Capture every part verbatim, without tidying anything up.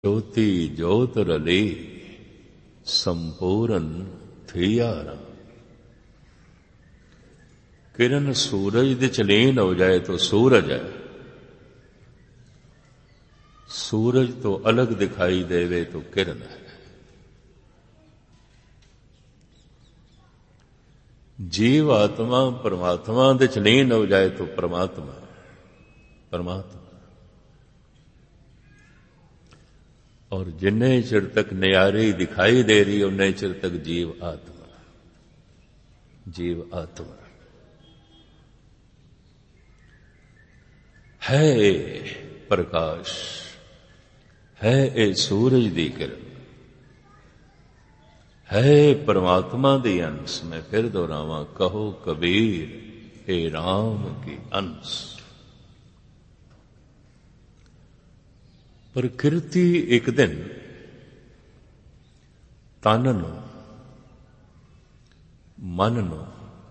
ज्योति ज्योत रले संपूर्ण थियारा। किरण सूरज दे चलीन हो जाए तो सूरज है, सूरज तो अलग दिखाई देवे तो किरण है। जीव आत्मा परमात्मा दे चलीन हो जाए तो परमात्मा है, परमात्मा। और जिन्ने चिर तक न्यारी दिखाई दे रही उन्ने चिर तक जीव आत्मा, जीव आत्मा है। प्रकाश है, ए सूरज दी किरण है, परमात्मा दी अंश। मैं फिर दोहरावां, कहो कबीर ए राम की अंश। प्रकृति एक दिन तन नूं मन नूं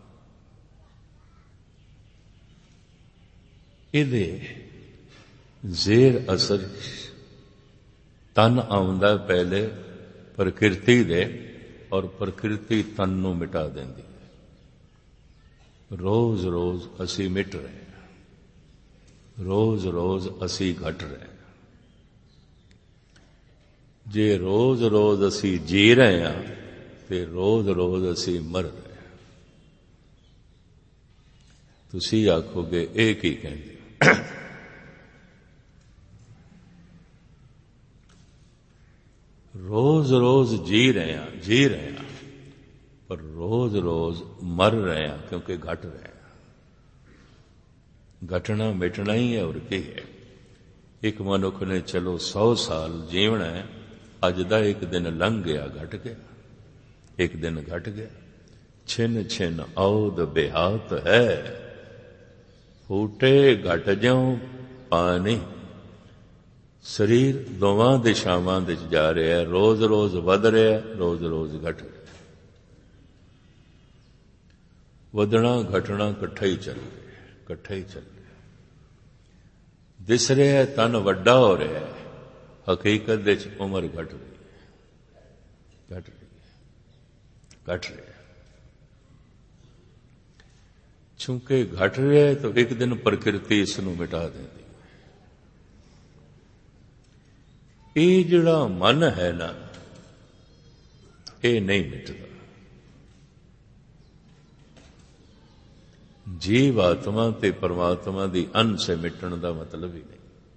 इहदे जेर असर तन आउंदा पहले प्रकृति दे, और प्रकृति तन नूं मिटा देंदी है। रोज रोज असी मिट रहे हैं, रोज रोज असी घट रहे हैं। जे रोज रोज असी जी रहे हैं ते रोज रोज असी मर रहे हैं। तुसी आखोगे ये की कहंदे हो? रोज रोज जी रहे हैं, जी रहे हैं, पर रोज रोज मर रहे हैं, क्योंकि घट रहे हैं। घटना मिटना ही है, और की है। एक मनुख ने चलो सौ साल जीवना है, अज दा एक दिन लंघ गया, घट गया, एक दिन घट गया। छिन छिन औद बेहात है, फूटे घट ज्यों पानी। शरीर दोवां दिशावां दे जा रहा है, रोज रोज वध रहा है, रोज रोज घट रहा है। वधना घटना इकट्ठा ही चल रहा है, इकट्ठा ही चल रहा है। दिस रहा है तन वड्डा हो रहा है, हकीकत दे उम्र घट रही है, घट रही है, घट रही है। चूंकि घट रहा है तो एक दिन प्रकृति इसनूं मिटा देती। ये जिहड़ा मन है ना, ये नहीं मिटदा। जीव आत्मा ते परमात्मा दी अंश से मिटण दा मतलब ही नहीं।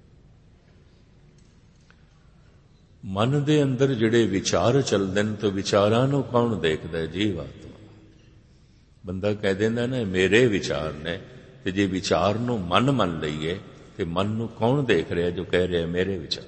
मन दे अंदर जिहड़े विचार चलदे न, तो विचारां नूं कौन देखदा है? जीव आत्मा। बंदा कह दिंदा ना मेरे विचार ने, ते जे विचार नूं मन मन लईए ते मन नूं कौन देख रहा जो कह रहा मेरे विचार?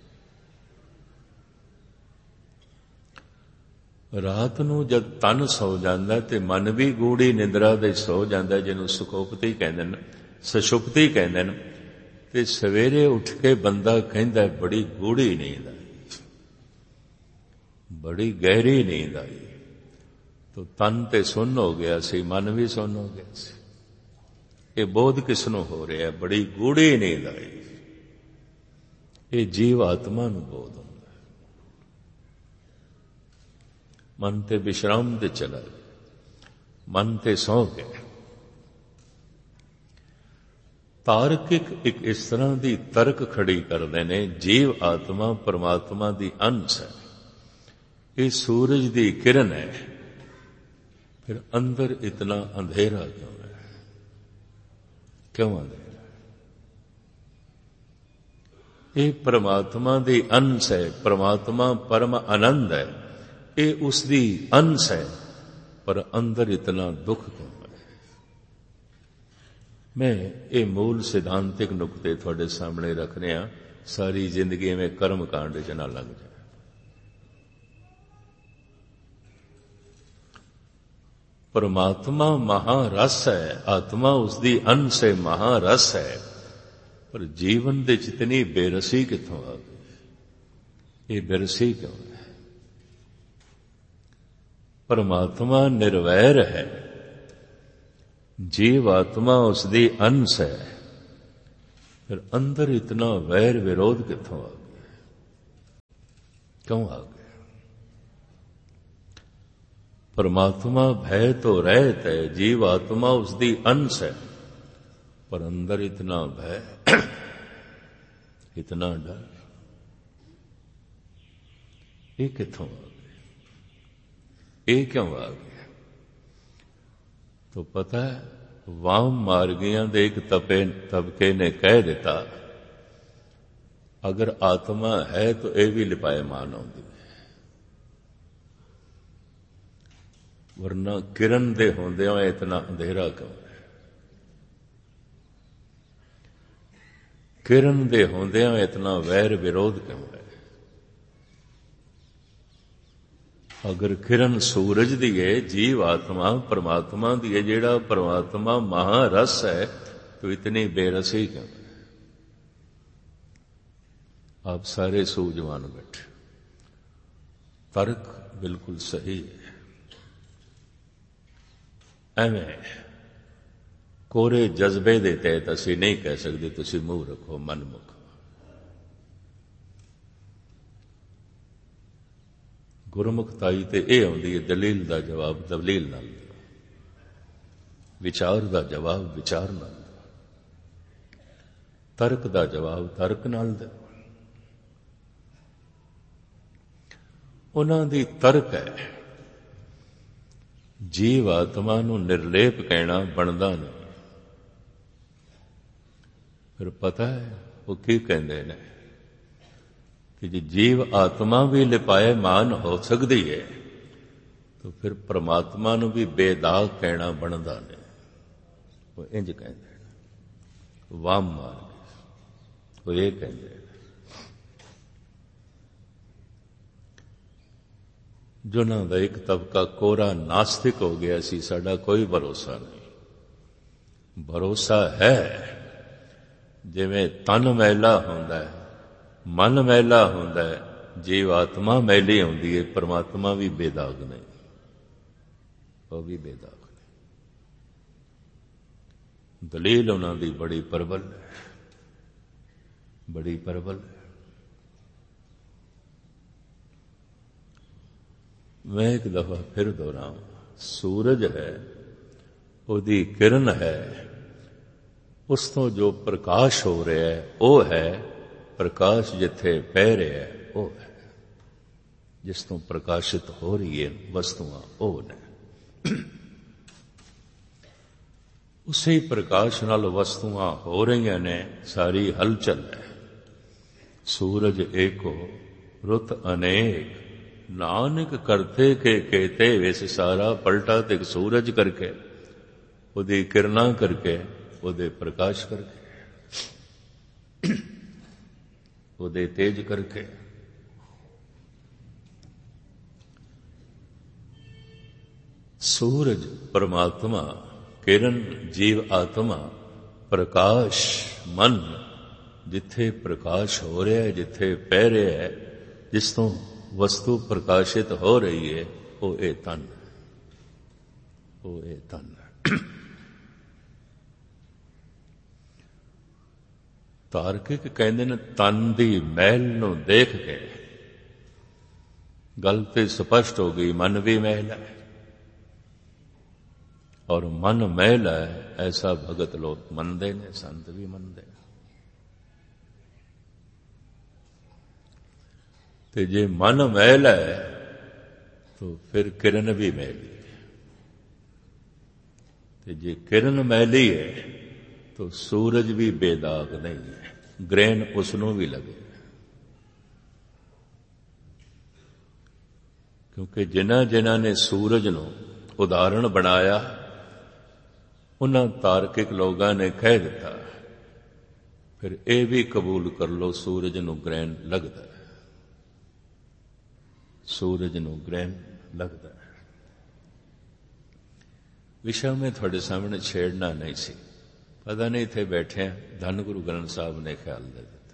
रात नूं जद तन सौ जांदा ते मन भी गूढ़ी निंदरा दे सौ जांदा, जिन्हों सुखोपती कहंदे न, सुषुप्ति कहंदे न। ते सवेरे उठ के बंदा कहंदा बड़ी गूढ़ी नींद आई, बड़ी गहरी नींद आई। तो तन ते सुन्न हो गया सी, मन भी सुन्न हो गया सी। ये बोध किसनों हो रहा है? बड़ी गूढ़ी नींद आई। ये जीव आत्मा नूं बोध होंदा। मन ते विश्राम ते चला गया, मन ते सौ गया। तार्किक एक इस तरह की तर्क खड़ी करते ने, जीव आत्मा परमात्मा दी अंश है, ये सूरज दी किरण है, फिर अंदर इतना अंधेरा क्यों है? क्यों अंधेरा? ये परमात्मा दी अंश है, परमात्मा परम आनंद है, ये उसदी अंश है, पर अंदर इतना दुख क्यों है? मैं ये मूल सिद्धांतिक नुकते थोड़े सामने रख रहा। सारी जिंदगी में कर्म कांड च ना लग जाए। परमात्मा महारस है, आत्मा उसदी अंश है, महारस है, पर जीवन दे जितनी बेरसी कित्थों आ गई? ये बेरसी क्यों है? परमात्मा निर्वैर है, जीव आत्मा उसदी अंश है, फिर अंदर इतना वैर विरोध कित्थों आ गया? क्यों आ गए? परमात्मा भय तो रहत है, जीव आत्मा उसकी अंश है, पर अंदर इतना भय, इतना डर, ये कित्थों आ गए? ये क्यों आ गया? तो पता है, वाम मार्गियां दे एक तपे तबके ने कह दिता, अगर आत्मा है तो यह भी लिपायमान होंदी है, वरना किरण दे होंदियां इतना अंधेरा क्यों है? किरण दे होंदियां इतना वैर विरोध क्यों है? अगर किरण सूरज दी है, जीव आत्मा परमात्मा दी है, जेड़ा परमात्मा महारस है, तो इतनी बेरसी क्यों है? आप सारे सूझवान बैठे, तर्क बिल्कुल सही है। एवें कोरे जज्बे दे तहत असीं नहीं कह सकते तुसीं मूँह रखो, मन मुख। गुरमुखताई ते यह आउंदी है, दलील दा जवाब दलील नाल दिओ, विचार दा जवाब विचार नाल दिओ, तर्क दा जवाब तर्क नाल दिओ। उन्हां दी तर्क है, जीव आत्मा नूं निर्लेप कहना बनदा नहीं। फिर पता है वो की कहंदे ने कि जे जीव आत्मा भी लिपायमान हो सकती है, तो फिर परमात्मा नूं भी बेदाग कहना बनदा नहीं। वो इंज कहंदे ने, वाम मार्ग वो ये कहंदे ने, जिन्हां दा एक तबका कोरा नास्तिक हो गया सी, साडा कोई भरोसा नहीं। भरोसा है, जिवें तन मैला होंदा है, मन मैला होंदा है, जीव आत्मा मैली होंदी है, परमात्मा भी बेदाग नहीं, वो भी बेदाग नहीं। दलील उन्हां दी बड़ी प्रबल है, बड़ी प्रबल है। मैं एक दफा फिर दोहराऊं, सूरज है, उसकी किरण है, उस तो जो प्रकाश हो रहा है वह है प्रकाश, जिथे पै रहा है वह है, जिस तो प्रकाशित हो रही है वस्तुआं वह ने। उसी प्रकाश नाल वस्तुआं हो रही ने, सारी हलचल है। सूरज एको रुत अनेक, नानक करते के कहते वैसे सारा पलटा ते सूरज करके, उहदी किरणा करके, उहदे प्रकाश करके, उहदे तेज करके। सूरज परमात्मा, किरण जीव आत्मा, प्रकाश मन, जिथे प्रकाश हो रहा है, जिथे पै रहा है, जिस तो वस्तु प्रकाशित हो रही है, वो ए तन, वो ए तन। तार्किक कहते ने, तन दी मैल नूं देख के गल ते स्पष्ट हो गई, मन भी मैल है, और मन मैल है ऐसा भगत लोग मनदे ने, संत भी मनदे। ते जे मन मैल है तो फिर किरण भी मैली है, ते जे किरण मैली है तो सूरज भी बेदाग नहीं है, ग्रहण उसनों भी लगे। क्योंकि जिन्हां जिन्हां ने सूरज नूं उदाहरण बनाया, उन्हां तार्किक लोगां ने कह दिता, फिर यह भी कबूल कर लो सूरज नूं ग्रहण लगदा है, सूरज नूं ग्रहण लगदा है। विषय में थोड़े सामने छेड़ना नहीं सी, पता नहीं थे बैठे धन गुरु ग्रंथ साहब ने ख्याल दे दिते।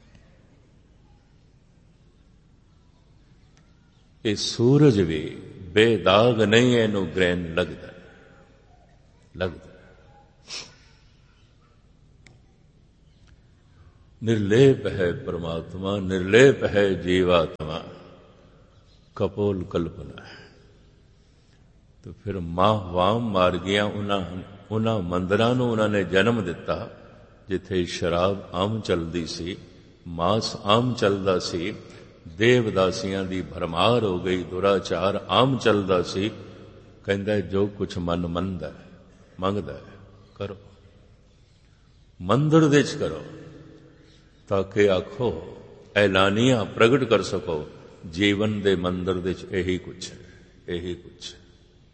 ये सूरज भी बेदाग नहीं है, इनू ग्रहण लगदा लगदा। निर्लेप है परमात्मा, निर्लेप है जीवात्मा, कपोल कल्पना है। तो फिर मां वाम मार गया उन्हां उन्हां मंदिरां नूं उन्हां ने जन्म दिता जिथे शराब आम चलदी सी, मांस आम चलदा सी, देवदासियां दी भरमार हो गई, दुराचार आम चलदा सी। कहंदा जो कुछ मन मंगदा है मंगदा है करो, मंदिर दे च करो, ताकि आखो ऐलानिया प्रगट कर सको जीवन दे मंदिर दे च यही कुछ है, यही कुछ है,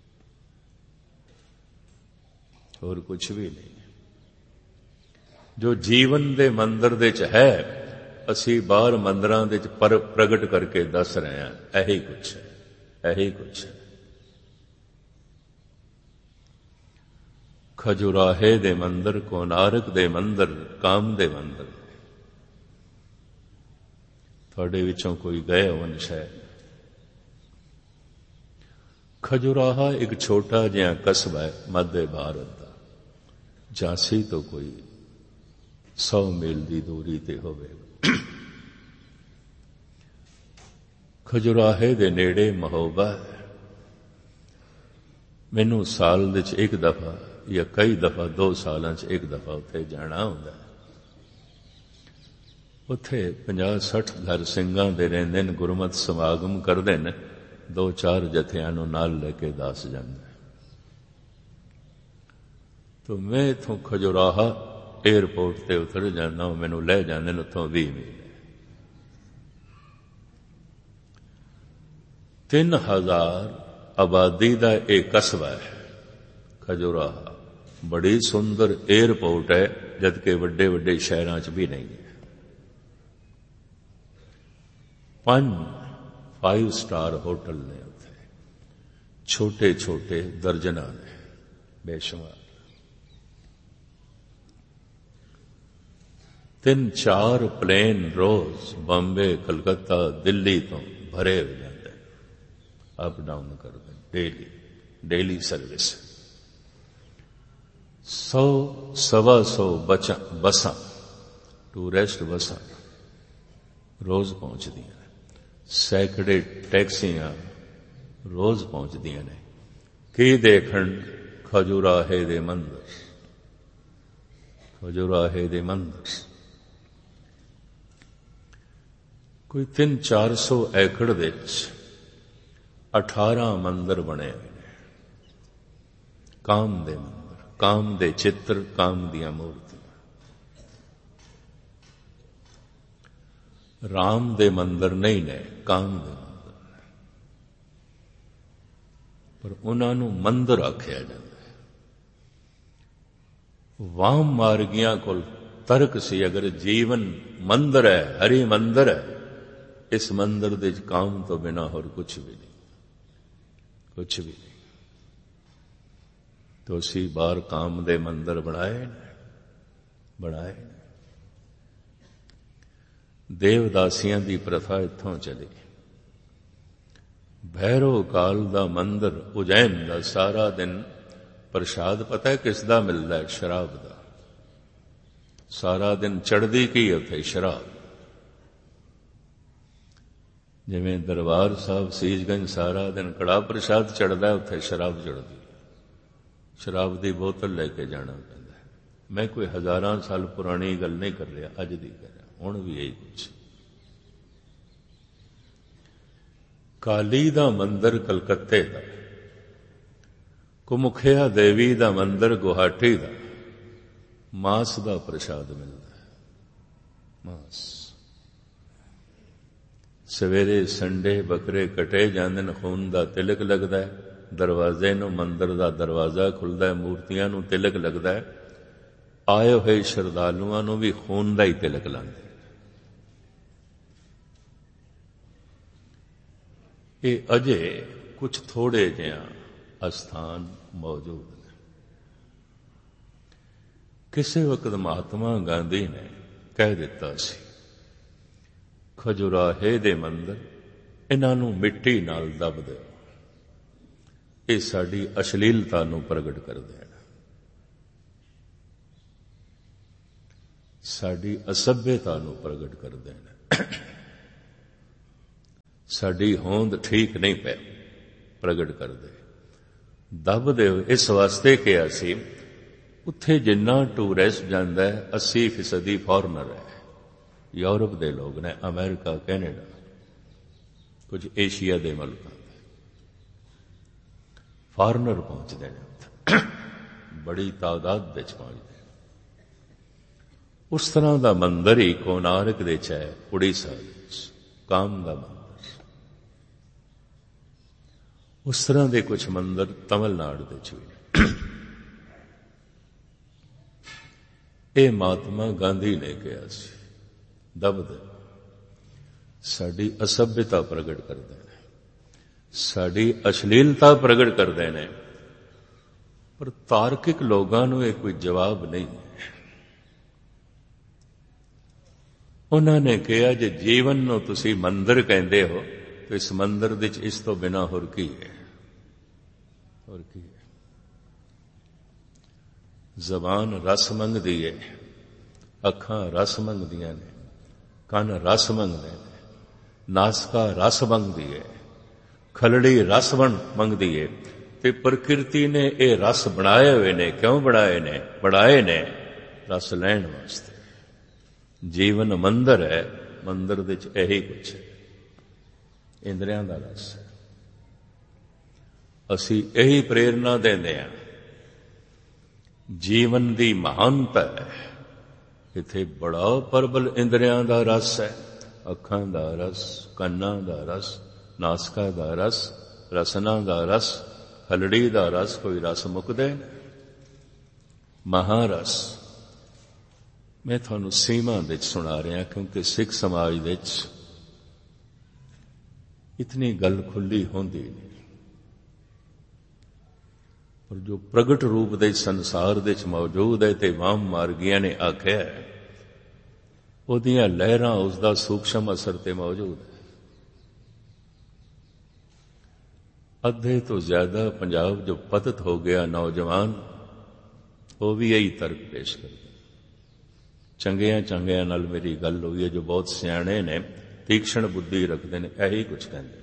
और कुछ भी नहीं। जो जीवन दे मंदिर दे च है असी बाहर मंदिरां दे च पर प्रगट करके दस रहे हैं, यही कुछ है, यही कुछ है। खजुराहे दे मंदिर, कोनारक दे मंदिर, काम दे मंदिर। थोड़े विचों कोई गए होन शायद। खजुराहा एक छोटा जिहा कस्बा है मध्य भारत का, झांसी तो कोई सौ मील की दूरी ते होवेगा। खजुराहे दे नेड़े महोबा है। मैनू साल दे च एक दफा या कई दफा दो सालां च एक दफा उत्थे जाना हुंदा है। उत्थे पचास सठ घर सिंघां दे रहिंदे ने, गुरमत समागम करदे ने, दो चार जथियां नूं नाल लेके दास जांदा है। तो मैं इथों खजुराहा एयरपोर्ट ते उतर जाना, मैनू ले जाने उत्थों भी मील तीन हजार आबादी का एक कस्बा है खजुराहा। बड़ी सुंदर एयरपोर्ट है, जबकि वड्डे वड्डे शहरां च भी नहीं है। पंज फाइव स्टार होटल ने उत्थे, छोटे छोटे दर्जना ने बेशुमार। तीन चार प्लेन रोज बॉम्बे कलकत्ता दिल्ली तो भरे हो जाते, अप डाउन करते डेली, डेली सर्विस। सौ सवा सौ बचा बसा टूरिस्ट बसा रोज पहुंचती हैं, सैकड़े टैक्सियां रोज पहुंचती ने। की देखण खजुराहे दे मंदिर, खजुराहे दे मंदिर। कोई तीन चार सौ एकड़ दे अठारह मंदिर बने हुए ने। काम दे मंदिर, काम दे चित्र, काम दियां मूर्तियां। राम दे मंदिर नहीं ने, काम दे मंदिर ने, पर उन्हां नूं मंदिर आख्या जांदा है। वाम मार्गियां कोल तर्क सी, अगर जीवन मंदिर है, हरि मंदिर है, इस मंदिर दे काम तो बिना और कुछ भी नहीं, कुछ भी नहीं। तो असी बार काम दे मंदिर बनाए बनाए देवदासियां दी प्रथा इत्थों चली। भैरव काल दा मंदिर उज्जैन दा सारा दिन प्रसाद पता है किसदा मिलता है? शराब दा। सारा दिन चढ़दी की उत्थे शराब। जिवें दरबार साहब सीसगंज सारा दिन कड़ा प्रसाद चढ़दा है, उत्थे शराब चढ़दी। शराब की बोतल लेके जाना पैंदा है। मैं कोई हजारां साल पुरानी गल नहीं कर रहा, अज दी कर रहा, हुण भी यही कुछ। काली दा मंदिर कलकत्ते दा, कुमुखिया देवी दा मंदिर गुवाहाटी दा, मांस दा प्रसाद मिलता है। मांस सवेरे संडे बकरे कटे जांदे ने, खून दा तिलक लगदा है। दरवाजे नूं मंदिर दा दरवाजा खुलदा है, मूर्तियां नूं तिलक लगदा है। आए हुए श्रद्धालुआं नूं भी खून दा ही तिलक लांदे। ये अजे कुछ थोड़े जिहा स्थान मौजूद ने। किसी वक्त महात्मा गांधी ने कह दिता सी, खजुराहे दे मंदिर इन्हां नूं मिट्टी नाल दब दिओ, ये साडी अश्लीलता नूं प्रगट कर देना, साडी असभ्यता नूं प्रगट कर देना। ਸਾਡੀ ਹੋਂਦ ਠੀਕ ਨਹੀਂ ਪੈ ਪ੍ਰਗਟ ਕਰਦੇ। ਦੱਬ ਦਿਓ ਇਸ ਵਾਸਤੇ ਕਿਹਾ ਸੀ, ਉੱਥੇ ਜਿੰਨਾ ਟੂਰਿਸਟ ਜਾਂਦਾ ਹੈ अस्सी ਫੀਸਦੀ ਫੋਰਨਰ ਹੈ, ਯੂਰਪ ਦੇ ਲੋਕ ਨੇ, ਅਮਰੀਕਾ, ਕੈਨੇਡਾ, ਕੁਝ ਏਸ਼ੀਆ ਦੇ ਮੁਲਕਾਂ ਦੇ ਫੋਰਨਰ ਪਹੁੰਚਦੇ ਨੇ ਉੱਥੇ, ਬੜੀ ਤਾਦਾਦ ਵਿੱਚ ਪਹੁੰਚਦੇ। ਉਸ ਤਰ੍ਹਾਂ ਦਾ ਮੰਦਰ ਹੀ ਕੋਨਾਰਕ ਦੇ 'ਚ ਹੈ, ਉੜੀਸਾ ਵਿੱਚ ਕਾਮ ਦਾ ਮੰਦਰ। ਉਸ ਤਰ੍ਹਾਂ ਦੇ ਕੁਝ ਮੰਦਰ ਤਮਿਲਨਾਡੂ ਦੇ 'ਚ ਵੀ ਨੇ। ਇਹ ਮਹਾਤਮਾ ਗਾਂਧੀ ਨੇ ਕਿਹਾ ਸੀ, ਦਬਦ ਸਾਡੀ ਅਸਭਿਅਤਾ ਪ੍ਰਗਟ ਕਰਦੇ ਨੇ, ਸਾਡੀ ਅਸ਼ਲੀਲਤਾ ਪ੍ਰਗਟ ਕਰਦੇ ਨੇ, ਪਰ ਤਾਰਕਿਕ ਲੋਕਾਂ ਨੂੰ ਇਹ ਕੋਈ ਜਵਾਬ ਨਹੀਂ। ਉਹਨਾਂ ਨੇ ਕਿਹਾ ਜੇ ਜੀਵਨ ਨੂੰ ਤੁਸੀਂ ਮੰਦਰ ਕਹਿੰਦੇ ਹੋ ਤਾਂ ਇਸ ਮੰਦਰ ਵਿੱਚ ਇਸ ਤੋਂ ਬਿਨਾਂ ਹੋਰ ਕੀ ਹੈ? ਹੋਰ ਕੀ ਹੈ? ਜ਼ਬਾਨ ਰਸ ਮੰਗਦੀ ਹੈ, ਅੱਖਾਂ ਰਸ ਮੰਗਦੀਆਂ ਨੇ, ਕੰਨ ਰਸ ਮੰਗਦੇ ਨੇ, ਨਾਸਕਾ ਰਸ ਮੰਗਦੀ ਹੈ, ਖਲੜੀ ਰਸ ਮੰਗਦੀ ਹੈ, ਤੇ ਪ੍ਰਕਿਰਤੀ ਨੇ ਇਹ ਰਸ ਬਣਾਏ ਹੋਏ ਨੇ। ਕਿਉਂ ਬਣਾਏ ਨੇ? ਬਣਾਏ ਨੇ ਰਸ ਲੈਣ ਵਾਸਤੇ। ਜੀਵਨ ਮੰਦਰ ਹੈ, ਮੰਦਰ ਵਿੱਚ ਇਹੀ ਕੁਛ ਹੈ, ਇੰਦਰੀਆਂ ਦਾ ਰਸ ਹੈ। ਅਸੀਂ ਇਹੀ ਪ੍ਰੇਰਨਾ ਦਿੰਦੇ ਹਾਂ। ਜੀਵਨ ਦੀ ਮਹਾਨਤਾ ਹੈ, ਇੱਥੇ ਬੜਾ ਪ੍ਰਬਲ ਇੰਦਰੀਆਂ ਦਾ ਰਸ ਹੈ, ਅੱਖਾਂ ਦਾ ਰਸ, ਕੰਨਾਂ ਦਾ ਰਸ, ਨਾਸਕਾ ਦਾ ਰਸ, ਰਸਨਾ ਦਾ ਰਸ, ਹਲੜੀ ਦਾ ਰਸ। ਕੋਈ ਰਸ ਮੁੱਕਦੇ ਨੇ? ਮਹਾਰਸ। ਮੈਂ ਤੁਹਾਨੂੰ ਸੀਮਾ ਵਿੱਚ ਸੁਣਾ ਰਿਹਾ, ਕਿਉਂਕਿ ਸਿੱਖ ਸਮਾਜ ਵਿੱਚ ਇਤਨੀ ਗੱਲ ਖੁੱਲੀ ਹੁੰਦੀ ਨਹੀਂ, ਪਰ ਜੋ ਪ੍ਰਗਟ ਰੂਪ ਦੇ ਸੰਸਾਰ ਵਿੱਚ ਮੌਜੂਦ ਹੈ ਤੇ ਵਾਮ ਮਾਰਗੀਆਂ ਨੇ ਆਖਿਆ, ਉਹਦੀਆਂ ਲਹਿਰਾਂ, ਉਸਦਾ ਸੂਖਸ਼ਮ ਅਸਰ ਤੇ ਮੌਜੂਦ ਹੈ। ਅੱਧੇ ਤੋਂ ਜ਼ਿਆਦਾ ਪੰਜਾਬ ਜੋ ਪਤਿਤ ਹੋ ਗਿਆ ਨੌਜਵਾਨ, ਉਹ ਵੀ ਇਹੀ ਤਰਕ ਪੇਸ਼ ਕਰਦੇ। ਚੰਗਿਆਂ ਚੰਗਿਆਂ ਨਾਲ ਮੇਰੀ ਗੱਲ ਹੋਈ ਹੈ, ਜੋ ਬਹੁਤ ਸਿਆਣੇ ਨੇ, ਤੀਕਸ਼ਣ ਬੁੱਧੀ ਰੱਖਦੇ ਨੇ, ਇਹੀ ਕੁਝ ਕਹਿੰਦੇ।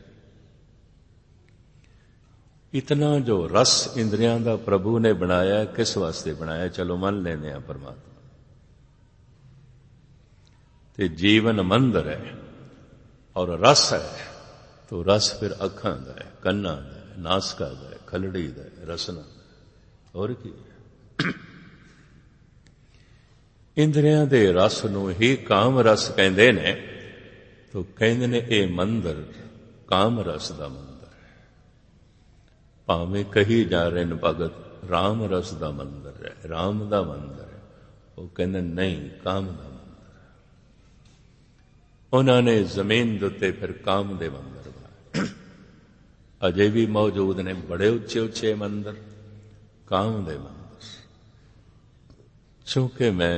ਇਤਨਾ ਜੋ ਰਸ ਇੰਦਰੀਆਂ ਦਾ ਪ੍ਰਭੂ ਨੇ ਬਣਾਇਆ, ਕਿਸ ਵਾਸਤੇ ਬਣਾਇਆ? ਚਲੋ ਮੰਨ ਲੈਂਦੇ ਹਾਂ ਪਰਮਾਤਮਾ। ਤੇ ਜੀਵਨ ਮੰਦਰ ਹੈ ਔਰ ਰਸ ਹੈ, तो रस फिर अखां दा है, कन्ना दा है, नासका दा है, खलड़ी दा है, रसना दा है। और की इंद्रियां दे रस नूं ही काम रस कहंदे ने, तो कहंदे ने ये मंदिर काम रस दा मंदिर है। भावें कही जा रहे ने भगत राम रस दा मंदिर है, राम दा मंदिर है, वो कहंदे नहीं, काम दा मंदिर है। उन्होंने जमीन दे उत्ते फिर काम दे मंदिर अजे भी मौजूद ने, बड़े उच्चे उच्चे मंदिर, काम दे मंदिर। चूंकि मैं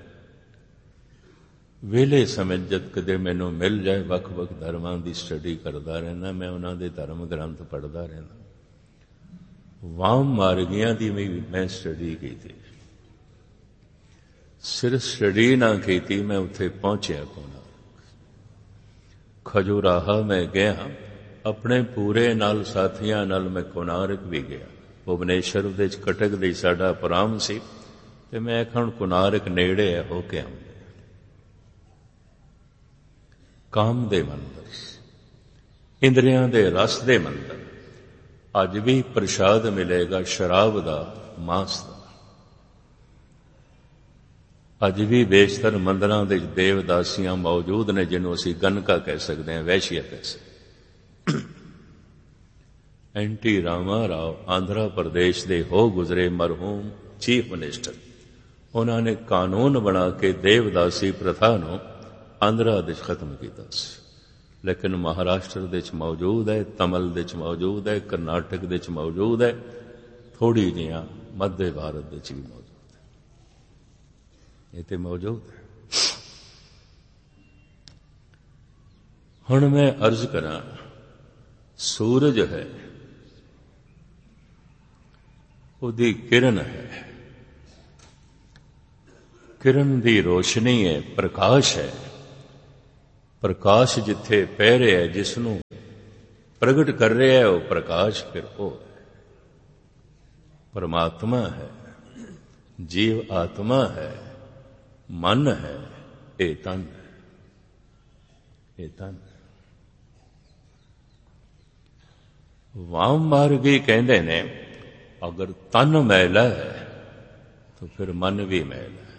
वेले समय जद कदे मैनू मिल जाए वख वख धर्मां दी स्टडी करता रहना, मैं उन्हां दे धर्म ग्रंथ पढ़ता रहना। वाम मार्गियां दी भी मैं स्टडी की थी, सिर्फ स्टडी ना की थी, मैं उत्थे पहुंचया कोनारक। खजुराहा मैं गया अपने पूरे नाल साथियां नाल, मैं कोनारक भी गया। भुवनेश्वर दे कटक दे साडा प्रोग्राम सी ते मैं आखण कोनारक नेड़े है, हो के आऊं। काम दे मंदिर, इंद्रियां दे रस दे मंदिर। अज भी प्रसाद मिलेगा शराब दा, मांस दा। अज भी बेशतर मंदिरां दे देवदासियां मौजूद ने, जिन्हों असीं गनका कह सकते हैं, वैश्या कह सकते। एंटी रामा राव आंध्र प्रदेश दे हो गुजरे मरहूम चीफ मिनिस्टर, उन्होंने कानून बना के देवदासी प्रथा नूं आंध्रा दे खत्म किया। लेकिन महाराष्ट्र दे मौजूद है, तमिल दे मौजूद है, कर्नाटक दे मौजूद है, थोड़ी जिहां मध्य भारत दे भी मौजूद है। ये तो मौजूद है। हुण मैं अर्ज करा, सूरज है, उहदी किरण है, किरण दी रोशनी है, प्रकाश है। प्रकाश जिथे पै रहा है, जिसनों ਪ੍ਰਗਟ ਕਰ ਰਿਹਾ ਹੈ ਉਹ ਪ੍ਰਕਾਸ਼ ਫਿਰ ਉਹ ਹੈ। ਪਰਮਾਤਮਾ ਹੈ, ਜੀਵ ਆਤਮਾ ਹੈ, ਮਨ ਹੈ, ਇਹ ਤਨ ਹੈ, ਇਹ ਤਨ। ਵਾਮ ਮਾਰਗੀ ਕਹਿੰਦੇ ਨੇ ਅਗਰ ਤਨ ਮੈਲਾ ਹੈ ਤਾਂ ਫਿਰ ਮਨ ਵੀ ਮੈਲਾ ਹੈ,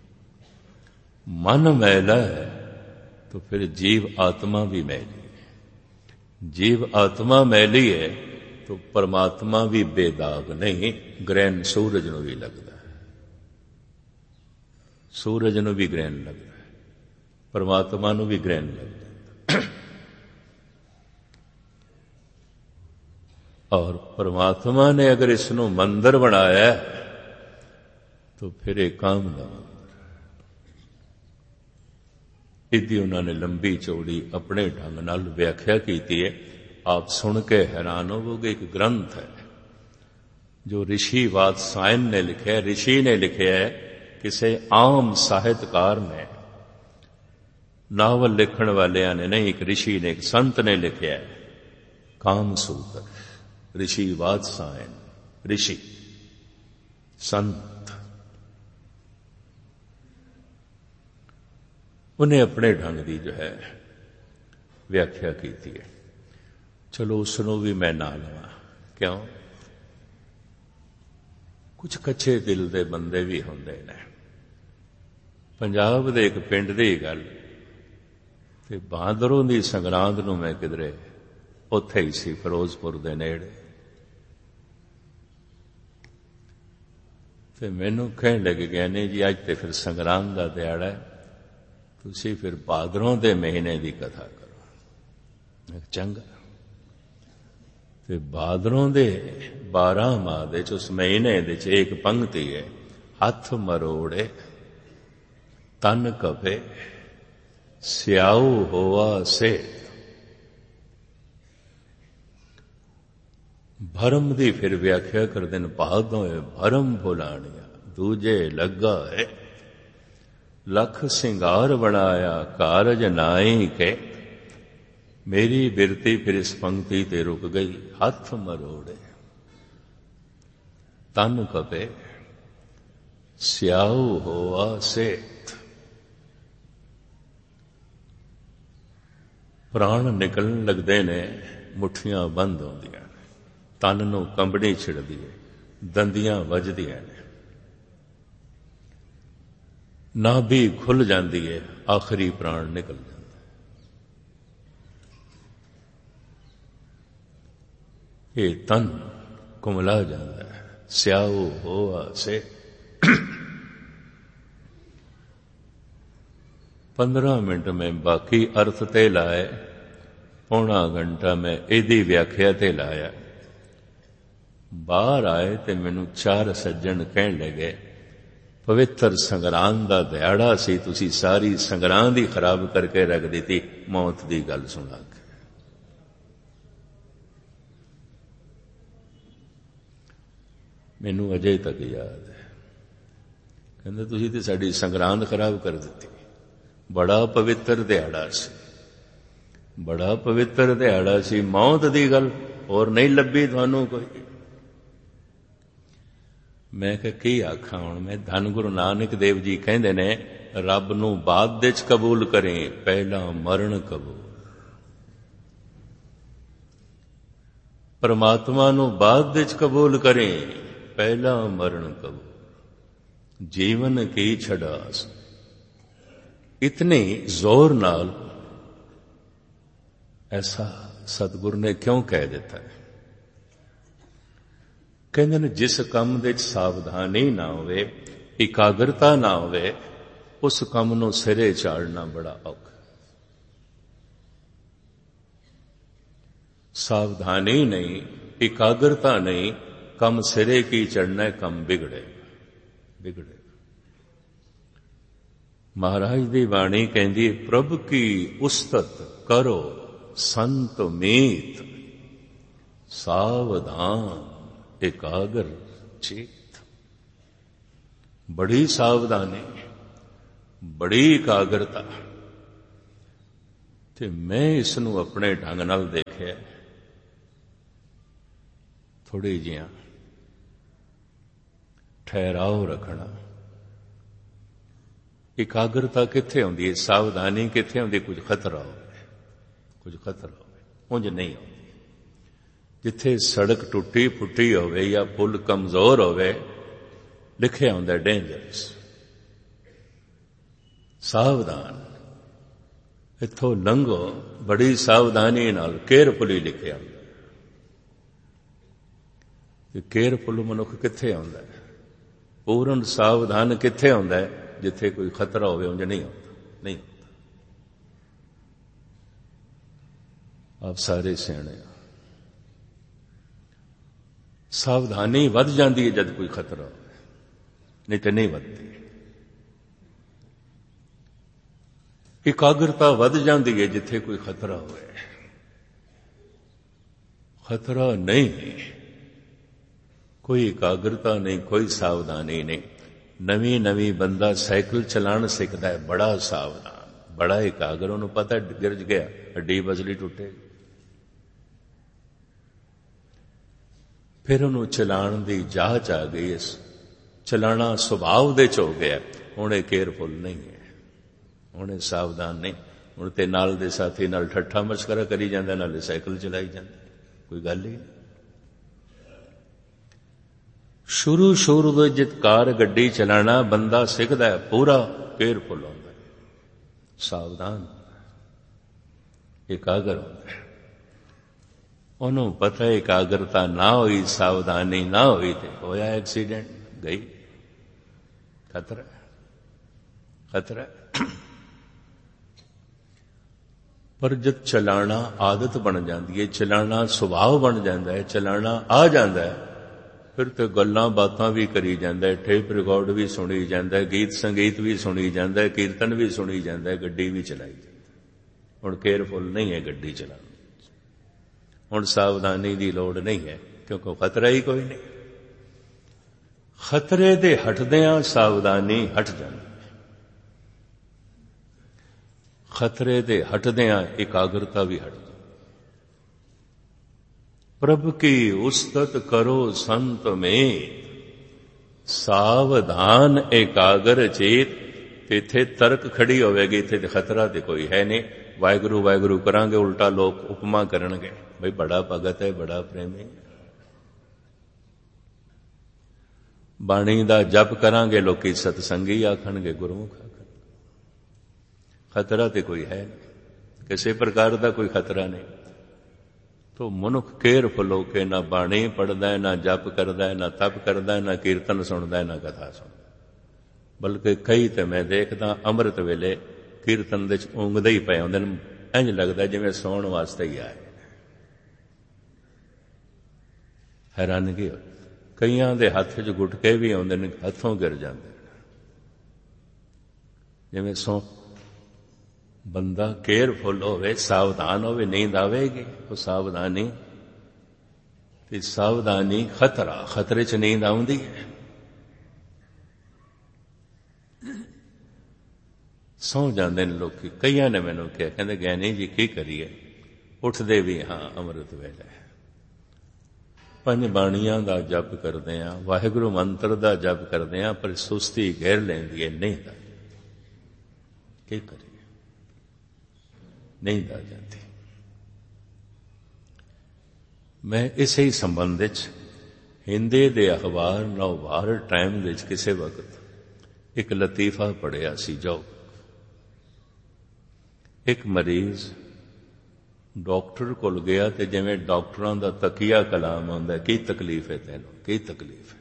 ਮਨ ਮੈਲਾ ਹੈ तो फिर जीव आत्मा भी मैली है, जीव आत्मा मैली है तो परमात्मा भी बेदाग नहीं, ग्रहण सूरज ਨੂੰ भी लगता है, सूरज ਨੂੰ भी ग्रहण लगता है, परमात्मा ਨੂੰ भी ग्रहण लगता है। और परमात्मा ने अगर इसਨੂੰ मंदिर बनाया तो फिर एक काम ना इदी उन्होंने लंबी चौड़ी अपने ढंग नाल व्याख्या की है। आप सुन के हैरान होवोगे। एक ग्रंथ है जो ऋषि वात्सायन ने लिखा है, ऋषि ने लिखा है, किसी आम साहित्यकार ने, नावल लिखण वालिया ने नहीं, एक ऋषि ने, एक संत ने लिखा है, काम सूत्र। ऋषि वात्सायन, ऋषि संत, उन्हें अपने ढंग की जो है व्याख्या की है। चलो उसनों भी मैं ना लवा, क्यों? कुछ कच्चे दिल दे बंदे भी होंदे ने। पंजाब दे एक पिंड दी गल ते बहादुरों दी संगरांद नूं मैं किधरे उत्थे ही सी, फिरोजपुर दे नेड़े, ते मैनूं कहण लगे ज्ञानी जी अज ते फिर संगरांद दा दिहाड़ा है, तुसी फिर भादरों दे महीने की कथा करो। चंगा, ते भादरों दे बारह माह दे उस महीने दे एक पंक्ति है, हथ मरोड़े तन कपे स्याऊ होवा से। भरम दी फिर व्याख्या कर दिन भादों भरम भुलानिया, दूजे लगा है लख सिंगार बनाया कारज नाई के। मेरी बिरती फिर इस पंक्ति ते रुक गई, हथ मरोड़े तन कपे स्याऊ होवा सेठ। प्राण निकलन लगते ने, मुठियां बंद होंदियां, तन नूं कंबड़ी छिड़दी है, दंदियां वजदियां ने, नाभि खुल जाती है, आखिरी प्राण निकल जाता है। ये तन कुमला जाता है, स्याऊ होआ से। पंद्रह मिनट में बाकी अर्थ ते लाए, पौना घंटा में इहदी व्याख्या ते लाया। बाहर आए ते मैनू चार सज्जन कहण लगे, पवित्र संगरांद दा दिहाड़ा सी, तुसी सारी संगरांद ही खराब करके रख दी मौत की गल सुना के। मैनू अजे तक याद है, कहंदे तुसी ते साडी संगरांद खराब कर दी। बड़ा पवित्र दिहाड़ा सी, बड़ा पवित्र दिहाड़ा सी, मौत की गल और नहीं लभी तुहानू कोई। मैं कहा की आखा हुण मैं। धन गुरु नानक देव जी कहंदे ने, रब नूं बाद दे च कबूल करें, पहला मरण कबूल। परमात्मा नूं बाद दे च कबूल करें, पहला मरण कबूल। जीवन की छड़ास इतने जोर नाल ऐसा सतगुरु ने क्यों कह देता है? कहते हैं जिस काम दे सावधानी ना होवे, एकाग्रता ना होवे, उस काम नूं सिरे चाड़ना बड़ा औखा। सावधानी नहीं, एकाग्रता नहीं, कम सिरे की चढ़ना, कम बिगड़े बिगड़े। महाराज दी वाणी कहंदी, प्रभु की उस्तत करो संत मीत, सावधान एकाग्र चित। बड़ी सावधानी, बड़ी एकाग्रता। ते मैं इसनूं अपने ढंग नाल देखिया थोड़ी जियां ठहराव रखना। इकाग्रता कित्थे आउंदी है, सावधानी कित्थे आउंदी, कुछ खतरा होवे, कुछ खतरा होवे, उंज नहीं आउंदी। जिथे सड़क टुटी फुटी होवे या पुल कमजोर होवे, लिखिया हुंदा डेंजरस, सावधान, इथों लंघो बड़ी सावधानी नाल, केयरफुली लिखिया हुंदा। केयरफुल मनुख कित्थे आउंदा है, पूर्ण सावधान कित्थे आउंदा है, जिथे कोई खतरा होवे, उंज नहीं आउंदा, नहीं आउंदा। आप सारे सियाणे, सावधानी वध जाती है जब कोई खतरा हो, नहीं तो नहीं वधती। इकाग्रता वध जाती है जिथे कोई खतरा हो, खतरा नहीं, कोई इकाग्रता नहीं, कोई सावधानी नहीं। नवी नवी बंदा साइकिल चलाना सीखता है, बड़ा सावधान, बड़ा इकागर, उन्होंने पता गिरज गया हड्डी बजली टुटेगी, फिर उन्होंने चलाण की जाच आ गई, चलाना सुभाव दे च हो गया। हुण केयरफुल नहीं है, हुण सावधान नहीं, हुण ते नाल दे साथी नाल ठट्ठा मस्करा करी जांदा, नाले साइकिल चलाई जांदा, कोई गल ही नहीं। शुरू शुरू दे जित कार गड्डी चलाना बंदा सिखदा है, पूरा केयरफुल होंदा है, सावधान, एकागर होंदा है। उन्होंने पता है एकाग्रता ना हुई, सावधानी ना हुई तो होया एक्सीडेंट, गई, खतरा खतरा। पर जब चलाना आदत बन जाती है, चलाना सुभाव बन जाता है, चलाना आ जाता है, फिर तो गल्लां बातां भी करी जाता है, टेप रिकॉर्ड भी सुनी जाता है, गीत संगीत भी सुनी जाता है, कीर्तन भी सुनी जाता है, गड्डी भी चलाई जाती है। हुण केयरफुल नहीं है गड्डी चलाना, हुण सावधानी की लोड़ नहीं है, क्योंकि खतरा ही कोई नहीं। खतरे दे हटदियां सावधानी हट जाती, खतरे दे हटदियां एकाग्रता भी हट। प्रभु की उस्तत करो संत में, सावधान एकागर चेत। इत्थे तर्क खड़ी होवेगी, इत्थे ते खतरा ते कोई है नहीं। वाहिगुरु वाहिगुरु करांगे, उल्टा लोग उपमा करनगे, भाई बड़ा भगत है, बड़ा प्रेमी। बाणी दा जप करांगे, लोकी सतसंगी आखणगे, गुरमुख आखणगे। खतरा ते कोई है नहीं, किसी प्रकार का कोई खतरा नहीं। तो मनुख केयरफुल होके ना बाणी पढ़दा है, ना जप करदा है, ना तप करदा है, ना कीर्तन सुनदा है, ना कथा सुनदा। बल्कि कई तो मैं देखदा अमृत वेले कीर्तन दे ऊंघदे ही पए हुंदे ने, इंज लगदा जिवें सौण वास्ते ही आए। हैरानगी, कईयां दे हत्थ च गुटके भी आउंदे ने, हथों गिर जांदे जिवें सौ। बंदा केयरफुल होवे, सावधान होवे, नींद आवेगी। तो सावधानी ते सावधानी खतरा, खतरे च नींद आउंदी है। सौ जांदे ने लोग। कईयां ने मैनूं कहा, कहंदे ज्ञानी जी की करिए, उठदे भी हाँ अमृत वेले, पंज बाणियां दा जप करदे आ, वाहिगुरु मंत्र दा जप करदे आ, पर सुस्ती घेर लैंदी है, नींद आ की करिए, नींद आ जाती। मैं इसे ही संबंध विच हिंदी दे अखबार नवभारत टाइम विच किसी वक्त एक लतीफा पढ़िया सी। जो एक मरीज डॉक्टर कोल गया ते जिवें डॉक्टरां दा तकिया कलाम हुंदा, की तकलीफ है तैनूं, की तकलीफ है।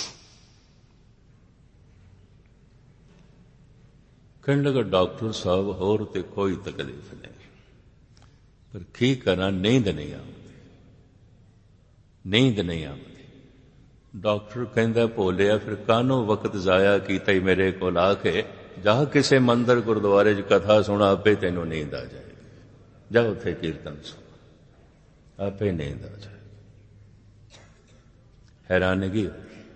कहने लगा, डॉक्टर साहब होर ते कोई तकलीफ नहीं, पर की करा, नींद नहीं आती, नींद नहीं आती। डॉक्टर कहंदा, भोलिया फिर कानों वक्त जाया कीता ही मेरे कोल आके, जा किसी मंदिर गुरुद्वारे च कथा सुना, आपे तैनूं नींद आ जाएगी, जा उत्थे कीर्तन सुन, आपे नींद आ जाएगी। हैरानगी,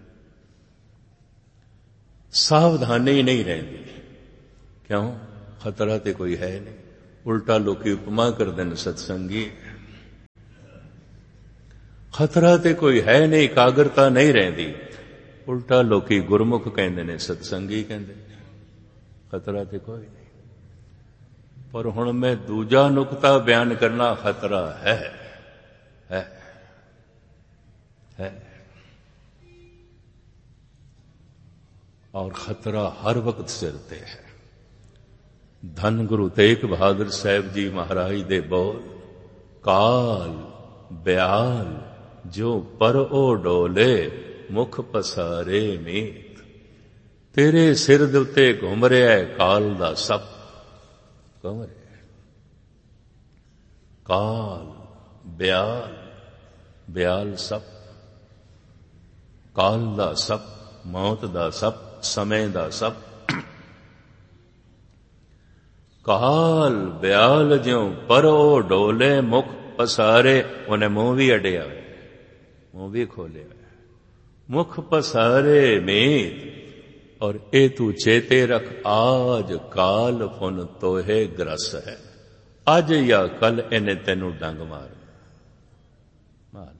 सावधानी नहीं रहती। क्यों? खतरा तो कोई है नहीं, उल्टा लोग उपमा करते हैं सत्संगी। ਖਤਰਾ ਤੇ ਕੋਈ ਹੈ ਨਹੀਂ, ਇਕਾਗਰਤਾ ਨਹੀਂ ਰਹਿੰਦੀ। ਉਲਟਾ ਲੋਕੀ ਗੁਰਮੁਖ ਕਹਿੰਦੇ ਨੇ, ਸਤਸੰਗੀ ਕਹਿੰਦੇ ਨੇ, ਖਤਰਾ ਤੇ ਕੋਈ ਨਹੀਂ। ਪਰ ਹੁਣ ਮੈਂ ਦੂਜਾ ਨੁਕਤਾ ਬਿਆਨ ਕਰਨਾ, ਖਤਰਾ ਹੈ ਹੈ ਹੈ ਔਰ ਖਤਰਾ ਹਰ ਵਕਤ ਸਿਰ ਤੇ ਹੈ। ਧੰਨ ਗੁਰੂ ਤੇਗ ਬਹਾਦਰ ਸਾਹਿਬ ਜੀ ਮਹਾਰਾਜ ਦੇ ਬੋਲ, ਕਾਲ ਬਿਆਲ ਜੋ ਪਰ ਉਹ ਡੋਲੇ, ਮੁਖ ਪਸਾਰੇ ਮੀਤ। ਤੇਰੇ ਸਿਰ ਦੇ ਉੱਤੇ ਘੁੰਮ ਰਿਹਾ ਹੈ ਕਾਲ ਦਾ ਸੱਪ, ਘੁੰਮ ਰਿਹਾ। ਕਾਲ ਬਿਆਲ, ਬਿਆਲ ਸੱਪ, ਕਾਲ ਦਾ ਸੱਪ, ਮੌਤ ਦਾ ਸੱਪ, ਸਮੇਂ ਦਾ ਸੱਪ। ਕਾਲ ਬਿਆਲ ਜਿਉ ਪਰ ਉਹ ਡੋਲੇ, ਮੁਖ ਪਸਾਰੇ। ਉਹਨੇ ਮੂੰਹ ਵੀ ਅੜਿਆ ਹੋਇਆ, ਮੂੰਹ ਵੀ ਖੋਲਿਆ ਹੋਇਆ। ਮੁਖ ਪਸਾਰੇ ਮੀਤ। ਔਰ ਇਹ ਤੂੰ ਚੇਤੇ ਰੱਖ, ਆਜ ਕਾਲ ਫੁਨ ਤੋਹੇ ਗ੍ਰਸ ਹੈ। ਅੱਜ ਜਾਂ ਕੱਲ ਇਹਨੇ ਤੈਨੂੰ ਡੰਗ ਮਾਰ ਮਾਰ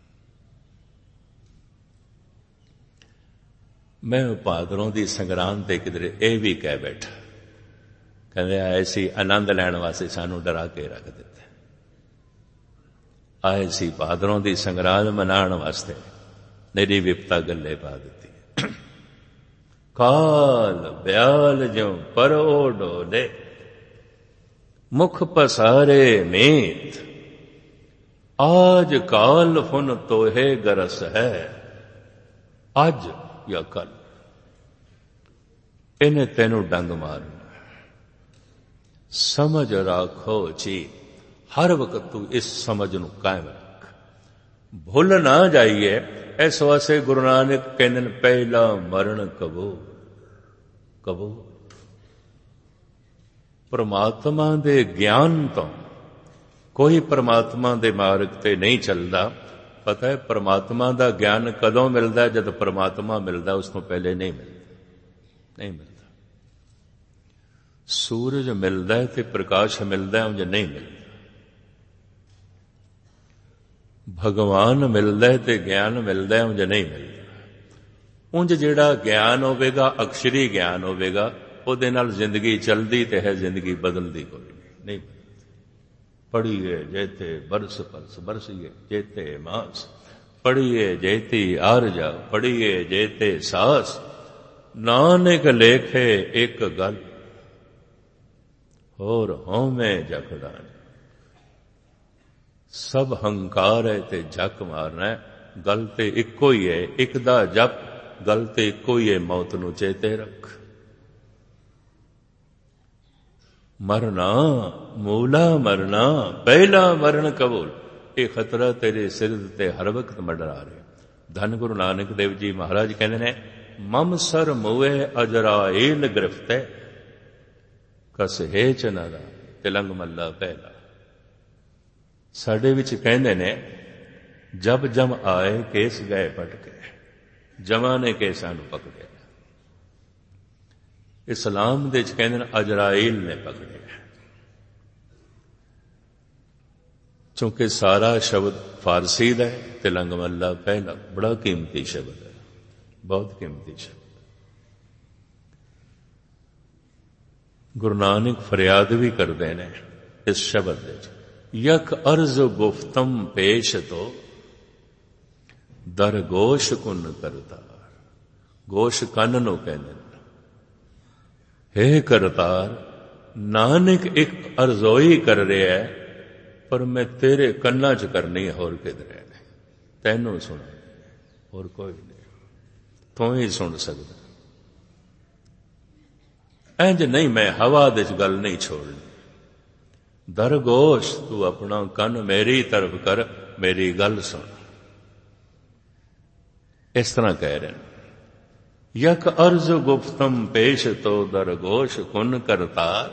ਮੈਂ ਭਾਦਰੋਂ ਦੀ ਸੰਗਰਾਂਦ ਤੇ ਕਿਧਰੇ ਇਹ ਵੀ ਕਹਿ ਬੈਠਾ, ਕਹਿੰਦੇ ਆਏ ਸੀ ਆਨੰਦ ਲੈਣ ਵਾਸਤੇ, ਸਾਨੂੰ ਡਰਾ ਕੇ ਰੱਖ ਦਿੱਤਾ। ਆਏ ਸੀ ਭਾਦਰੋਂ ਦੀ ਸੰਗਰਾਂਦ ਮਨਾਉਣ ਵਾਸਤੇ, ਮੇਰੀ ਵਿਪਤਾ ਗੱਲੇ ਪਾ ਦਿੱਤੀ। ਕਾਲ ਬਿਆਲ ਜਿਉ ਪਰ ਉਹ ਡੋਲੇ, ਮੁਖ ਪਸਾਰੇ ਮੀਤ। ਆਜ ਕਾਲ ਫੁਨ ਤੋਹੇ ਗਰਸ ਹੈ। ਅੱਜ ਜਾਂ ਕੱਲ ਇਹਨੇ ਤੈਨੂੰ ਡੰਗ ਮਾਰਨਾ। ਸਮਝ ਰੱਖੋ ਜੀ, ਹਰ ਵਕਤ ਤੂੰ ਇਸ ਸਮਝ ਨੂੰ ਕਾਇਮ ਰੱਖ, ਭੁੱਲ ਨਾ ਜਾਈਏ। ਇਸ ਵਾਸਤੇ ਗੁਰੂ ਨਾਨਕ ਕਹਿੰਦੇ ਨੇ, ਪਹਿਲਾ ਮਰਨ ਕਬੂਲ ਕਬੂਲ। ਪਰਮਾਤਮਾ ਦੇ ਗਿਆਨ ਤੋਂ ਕੋਈ ਪਰਮਾਤਮਾ ਦੇ ਮਾਰਗ ਤੇ ਨਹੀਂ ਚੱਲਦਾ। ਪਤਾ ਹੈ ਪਰਮਾਤਮਾ ਦਾ ਗਿਆਨ ਕਦੋਂ ਮਿਲਦਾ? ਜਦ ਪਰਮਾਤਮਾ ਮਿਲਦਾ, ਉਸ ਤੋਂ ਪਹਿਲੇ ਨਹੀਂ ਮਿਲਦਾ, ਨਹੀਂ ਮਿਲਦਾ। ਸੂਰਜ ਮਿਲਦਾ ਹੈ ਤੇ ਪ੍ਰਕਾਸ਼ ਮਿਲਦਾ, ਉਂਝ ਨਹੀਂ ਮਿਲਦਾ। ਭਗਵਾਨ ਮਿਲਦਾ ਤੇ ਗਿਆਨ ਮਿਲਦਾ, ਉਂਝ ਨਹੀਂ ਮਿਲਦਾ। ਉਂਝ ਜਿਹੜਾ ਗਿਆਨ ਹੋਵੇਗਾ, ਅਕਸ਼ਰੀ ਗਿਆਨ ਹੋਵੇਗਾ, ਉਹਦੇ ਨਾਲ ਜ਼ਿੰਦਗੀ ਚੱਲਦੀ ਤੇ ਹੈ, ਜ਼ਿੰਦਗੀ ਬਦਲਦੀ ਕੋਈ ਨਹੀਂ, ਨਹੀਂ। ਪੜੀਏ ਜੇਤੇ ਬਰਸ ਪਰਸ ਬਰਸੀਏ ਜੇਤੇ ਮਾਸ, ਪੜੀਏ ਜੇਤੀ ਆਰਜਾ, ਪੜੀਏ ਜੇਤੇ ਸਾਸ। ਨਾਨਕ ਲੇਖੇ ਇੱਕ ਗੱਲ, ਹੋਰ ਹਉਮੈ ਜਕੜਾ। ਸਭ ਹੰਕਾਰ ਹੈ ਤੇ ਜੱਕ ਮਾਰਨਾ ਹੈ। ਗੱਲ ਤੇ ਇੱਕੋ ਹੀ ਹੈ, ਇੱਕ ਦਾ ਜਪ, ਗੱਲ ਤੇ ਇੱਕੋ ਹੀ ਹੈ, ਮੌਤ ਨੂੰ ਚੇਤੇ ਰੱਖ। ਮਰਨਾ ਮੂਲਾ ਮਰਨਾ, ਪਹਿਲਾ ਮਰਨ ਕਬੂਲ। ਇਹ ਖਤਰਾ ਤੇਰੇ ਸਿਰ ਤੇ ਹਰ ਵਕਤ ਮੰਡਰਾ ਰਿਹਾ। ਧੰਨ ਗੁਰੂ ਨਾਨਕ ਦੇਵ ਜੀ ਮਹਾਰਾਜ ਕਹਿੰਦੇ ਨੇ, ਮਮ ਸਰ ਮੂਏ ਅਜਰਾਇਲ ਗ੍ਰਿਫਤੈ, ਕਸ ਹੇਚ ਨਦਾ। ਤਿਲੰਗ ਮੱਲਾ ਪਹਿਲਾ। ਸਾਡੇ ਵਿੱਚ ਕਹਿੰਦੇ ਨੇ, ਜਬ ਜਮ ਆਏ ਕੇਸ ਗਏ ਪਟਕੇ, ਜਮਾਂ ਨੇ ਕੇਸਾਂ ਨੂੰ ਪਕੜਿਆ। ਇਸਲਾਮ ਦੇ ਵਿੱਚ ਕਹਿੰਦੇ ਨੇ, ਅਜਰਾਇਲ ਨੇ ਪਕੜਿਆ। ਕਿਉਂਕਿ ਸਾਰਾ ਸ਼ਬਦ ਫਾਰਸੀ ਦਾ ਹੈ। ਤਿਲੰਗ ਮੱਲਾ ਪਹਿਲਾ ਬੜਾ ਕੀਮਤੀ ਸ਼ਬਦ ਹੈ, ਬਹੁਤ ਕੀਮਤੀ ਸ਼ਬਦ। ਗੁਰੂ ਨਾਨਕ ਫਰਿਆਦ ਵੀ ਕਰਦੇ ਨੇ ਇਸ ਸ਼ਬਦ ਦੇ ਵਿੱਚ, ਯਕ ਅਰਜ਼ ਗੁਫਤਮ ਪੇਸ਼ ਤੋ, ਦਰ ਗੋਸ਼ ਕੁਨ ਕਰਤਾਰ। ਗੋਸ਼ ਕੰਨ ਨੂੰ ਕਹਿੰਦੇ ਨੇ। ਹੇ ਕਰਤਾਰ, ਨਾਨਕ ਇੱਕ ਅਰਜ਼ੋਈ ਕਰ ਰਿਹਾ ਹੈ, ਪਰ ਮੈਂ ਤੇਰੇ ਕੰਨਾਂ 'ਚ ਕਰਨੀ ਹੈ, ਹੋਰ ਕਿਧਰੇ ਨਹੀਂ। ਤੈਨੂੰ ਸੁਣਾ, ਹੋਰ ਕੋਈ ਨਹੀਂ, ਤੂੰ ਹੀ ਸੁਣ ਸਕਦਾ। ਇੰਜ ਨਹੀਂ, ਮੈਂ ਹਵਾ ਦੇ 'ਚ ਗੱਲ ਨਹੀਂ ਛੋੜਨੀ। ਦਰਗੋਸ਼, ਤੂੰ ਆਪਣਾ ਕੰਨ ਮੇਰੀ ਤਰਫ ਕਰ, ਮੇਰੀ ਗੱਲ ਸੁਣ। ਇਸ ਤਰ੍ਹਾਂ ਕਹਿ ਰਹੇ ਨੇ, ਯਕ ਅਰਜ਼ ਗੁਫਤਮ ਪੇਸ਼ ਤੋ, ਦਰਗੋਸ਼ ਕੁਨ ਕਰਤਾਰ।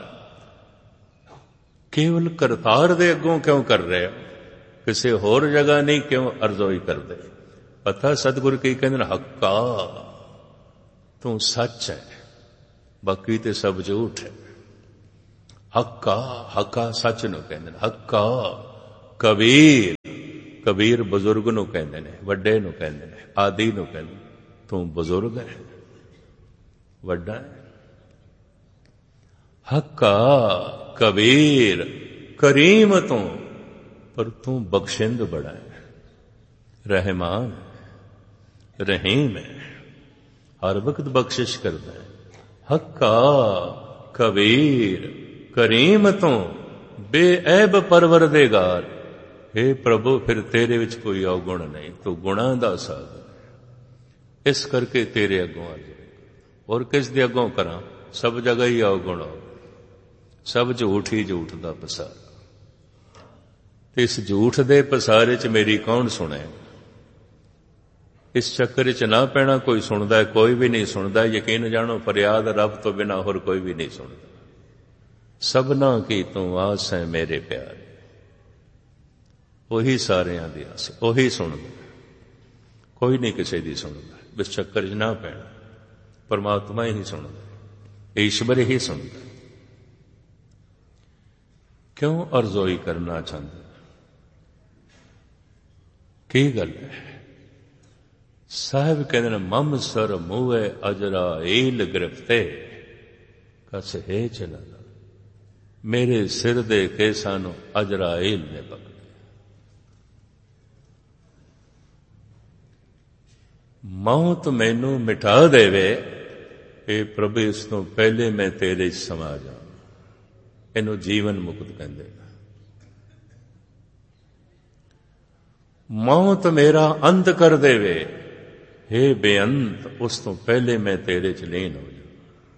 ਕੇਵਲ ਕਰਤਾਰ ਦੇ ਅੱਗੋਂ ਕਿਉਂ ਕਰ ਰਹੇ ਹੋ? ਕਿਸੇ ਹੋਰ ਜਗ੍ਹਾ ਨਹੀਂ ਕਿਉਂ ਅਰਜ਼ੋਈ ਕਰਦੇ? ਪਤਾ ਸਤਿਗੁਰ ਕੀ ਕਹਿੰਦੇ ਨੇ, ਹੱਕਾ ਤੂੰ ਸੱਚ ਹੈ, ਬਾਕੀ ਤੇ ਸਭ ਝੂਠ ਹੈ। ਹੱਕਾ, ਹੱਕਾ ਸੱਚ ਨੂੰ ਕਹਿੰਦੇ ਨੇ। ਹੱਕਾ ਕਬੀਰ, ਕਬੀਰ ਬਜ਼ੁਰਗ ਨੂੰ ਕਹਿੰਦੇ ਨੇ, ਵੱਡੇ ਨੂੰ ਕਹਿੰਦੇ ਨੇ, ਆਦਿ ਨੂੰ ਕਹਿੰਦੇ ਨੇ। ਤੂੰ ਬਜ਼ੁਰਗ ਹੈ, ਵੱਡਾ ਹੈ। ਹੱਕਾ ਕਬੀਰ ਕਰੀਮ ਤੂੰ, ਪਰ ਤੂੰ ਬਖਸ਼ਿੰਦ ਬੜਾ ਹੈ, ਰਹਿਮਾਨ ਰਹੀਮ ਹੈ, ਹਰ ਵਕਤ ਬਖਸ਼ਿਸ਼ ਕਰਦਾ ਹੈ। ਹੱਕਾ ਕਬੀਰ ਕਰੀਮ ਤੂੰ, ਬੇऐਬ ਪਰਵਰਦੇਗਾਰ। हे ਪ੍ਰਭੂ, ਫਿਰ ਤੇਰੇ ਵਿੱਚ ਕੋਈ ਔਗੁਣ ਨਹੀਂ, ਤੂੰ ਗੁਣਾਂ ਦਾ ਸਾਗਰ। ਇਸ ਕਰਕੇ ਤੇਰੇ ਅੱਗੋਂ ਆ ਜਾਏ, ਔਰ ਕਿਸ ਦੇ ਅੱਗੋਂ ਕਰਾਂ? ਸਭ ਜਗ੍ਹਾ ਹੀ ਔਗੁਣ ਹੋ, ਸਭ ਝੂਠ ਹੀ ਝੂਠ ਦਾ ਪਸਾਰ। ਤੇ ਇਸ ਝੂਠ ਦੇ ਪਸਾਰੇ 'ਚ ਮੇਰੀ ਕੌਣ ਸੁਣੇ? ਇਸ ਚੱਕਰ 'ਚ ਨਾ ਪੈਣਾ। ਕੋਈ ਸੁਣਦਾ, ਕੋਈ ਵੀ ਨਹੀਂ ਸੁਣਦਾ। ਯਕੀਨ ਜਾਣੋ, ਫਰਿਆਦ ਰੱਬ ਤੋਂ ਬਿਨਾਂ ਹੋਰ ਕੋਈ ਵੀ ਨਹੀਂ ਸੁਣਦਾ। ਸਭਨਾ ਕੀ ਤੂੰ ਆਸ ਹੈ ਮੇਰੇ ਪਿਆਰੇ, ਉਹੀ ਸਾਰਿਆਂ ਦੀ ਆਸ, ਉਹੀ ਸੁਣਦਾ, ਕੋਈ ਨਹੀਂ ਕਿਸੇ ਦੀ ਸੁਣਦਾ। ਇਸ ਚੱਕਰ 'ਚ ਨਾ ਪੈਣਾ। ਪਰਮਾਤਮਾ ਹੀ ਸੁਣਦਾ, ਈਸ਼ਵਰ ਹੀ ਸੁਣਦਾ। ਕਿਉਂ ਅਰਜ਼ੋਈ ਕਰਨਾ ਚਾਹੁੰਦਾ? ਕੀ ਗੱਲ ਹੈ? ਸਾਹਿਬ ਕਹਿੰਦੇ ਨੇ, ਮਮ ਸਰ ਮੂਹੇ ਅਜਰਾਈਲ ਗ੍ਰਿਫਤੇ, ਕਸ ਹੈ ਚਲਾ, ਮੇਰੇ ਸਿਰ ਦੇ ਕੇਸਾਂ ਨੂੰ ਅਜਰਾਈਲ ਨੇ ਪਕੜਿਆ। ਮੌਤ ਮੈਨੂੰ ਮਿਟਾ ਦੇਵੇ, ਇਹ ਪ੍ਰਭੂ, ਇਸ ਤੋਂ ਪਹਿਲੇ ਮੈਂ ਤੇਰੇ 'ਚ ਸਮਾ ਜਾ। ਇਹਨੂੰ ਜੀਵਨ ਮੁਕਤ ਕਹਿੰਦੇ। ਮੌਤ ਮੇਰਾ ਅੰਤ ਕਰ ਦੇਵੇ, हे ਬੇਅੰਤ, ਉਸ ਤੋਂ ਪਹਿਲੇ ਮੈਂ ਤੇਰੇ 'ਚ ਲੀਨ ਹੋ ਜਾ।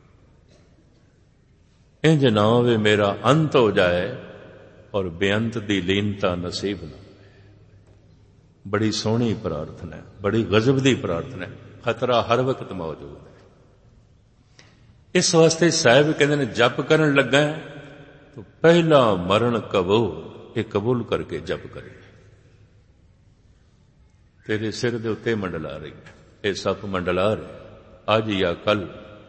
ਇੰਜ ਨਾ ਹੋਵੇ ਮੇਰਾ ਅੰਤ ਹੋ ਜਾਏ ਔਰ ਬੇਅੰਤ ਦੀ ਲੀਨਤਾ ਨਸੀਬ ਨਾ। ਬੜੀ ਸੋਹਣੀ ਪ੍ਰਾਰਥਨਾ ਹੈ, ਬੜੀ ਗਜ਼ਬ ਦੀ ਪ੍ਰਾਰਥਨਾ ਹੈ। ਖਤਰਾ ਹਰ ਵਕਤ ਮੌਜੂਦ ਹੈ। ਇਸ ਵਾਸਤੇ ਸਾਹਿਬ ਕਹਿੰਦੇ ਨੇ, ਜਪ ਕਰਨ ਲੱਗਾ ਤਾਂ ਪਹਿਲਾ ਮਰਨ ਕਬੂਲ, ਇਹ ਕਬੂਲ ਕਰਕੇ ਜਪ ਕਰੇ। ਤੇਰੇ ਸਿਰ ਦੇ ਉੱਤੇ ਮੰਡਲਾ ਰਹੀ ਹੈ, ਇਹ ਸੱਪ ਮੰਡਲਾ ਰਿਹਾ, ਅੱਜ ਜਾਂ ਕੱਲ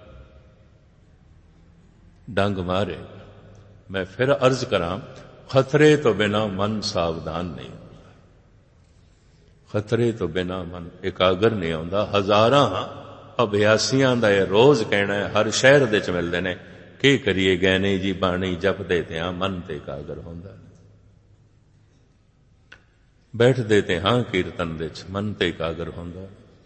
ਡੰਗ ਮਾਰੇ। ਮੈਂ ਫਿਰ ਅਰਜ਼ ਕਰਾਂ, ਖਤਰੇ ਤੋਂ ਬਿਨਾ ਮਨ ਸਾਵਧਾਨ ਨਹੀਂ ਹੁੰਦਾ। ਖਤਰੇ ਤੋਂ ਬਿਨਾ ਮਨ ਇਕਾਗਰ ਨਹੀਂ ਆਉਂਦਾ। ਹਜ਼ਾਰਾਂ ਅਭਿਆਸੀਆਂ ਦਾ ਇਹ ਰੋਜ਼ ਕਹਿਣਾ ਹੈ, ਹਰ ਸ਼ਹਿਰ ਦੇ 'ਚ ਮਿਲਦੇ ਨੇ। ਕੀ ਕਰੀਏ ਗੈਨੀ ਜੀ, ਬਾਣੀ ਜਪਦੇ ਤੇ ਹਾਂ, ਮਨ ਤੇ ਇਕਾਗਰ ਹੁੰਦਾ। ਬੈਠਦੇ ਤੇ ਹਾਂ ਕੀਰਤਨ ਦੇ 'ਚ, ਮਨ ਤੇ ਇਕਾਗਰ ਹੁੰਦਾ।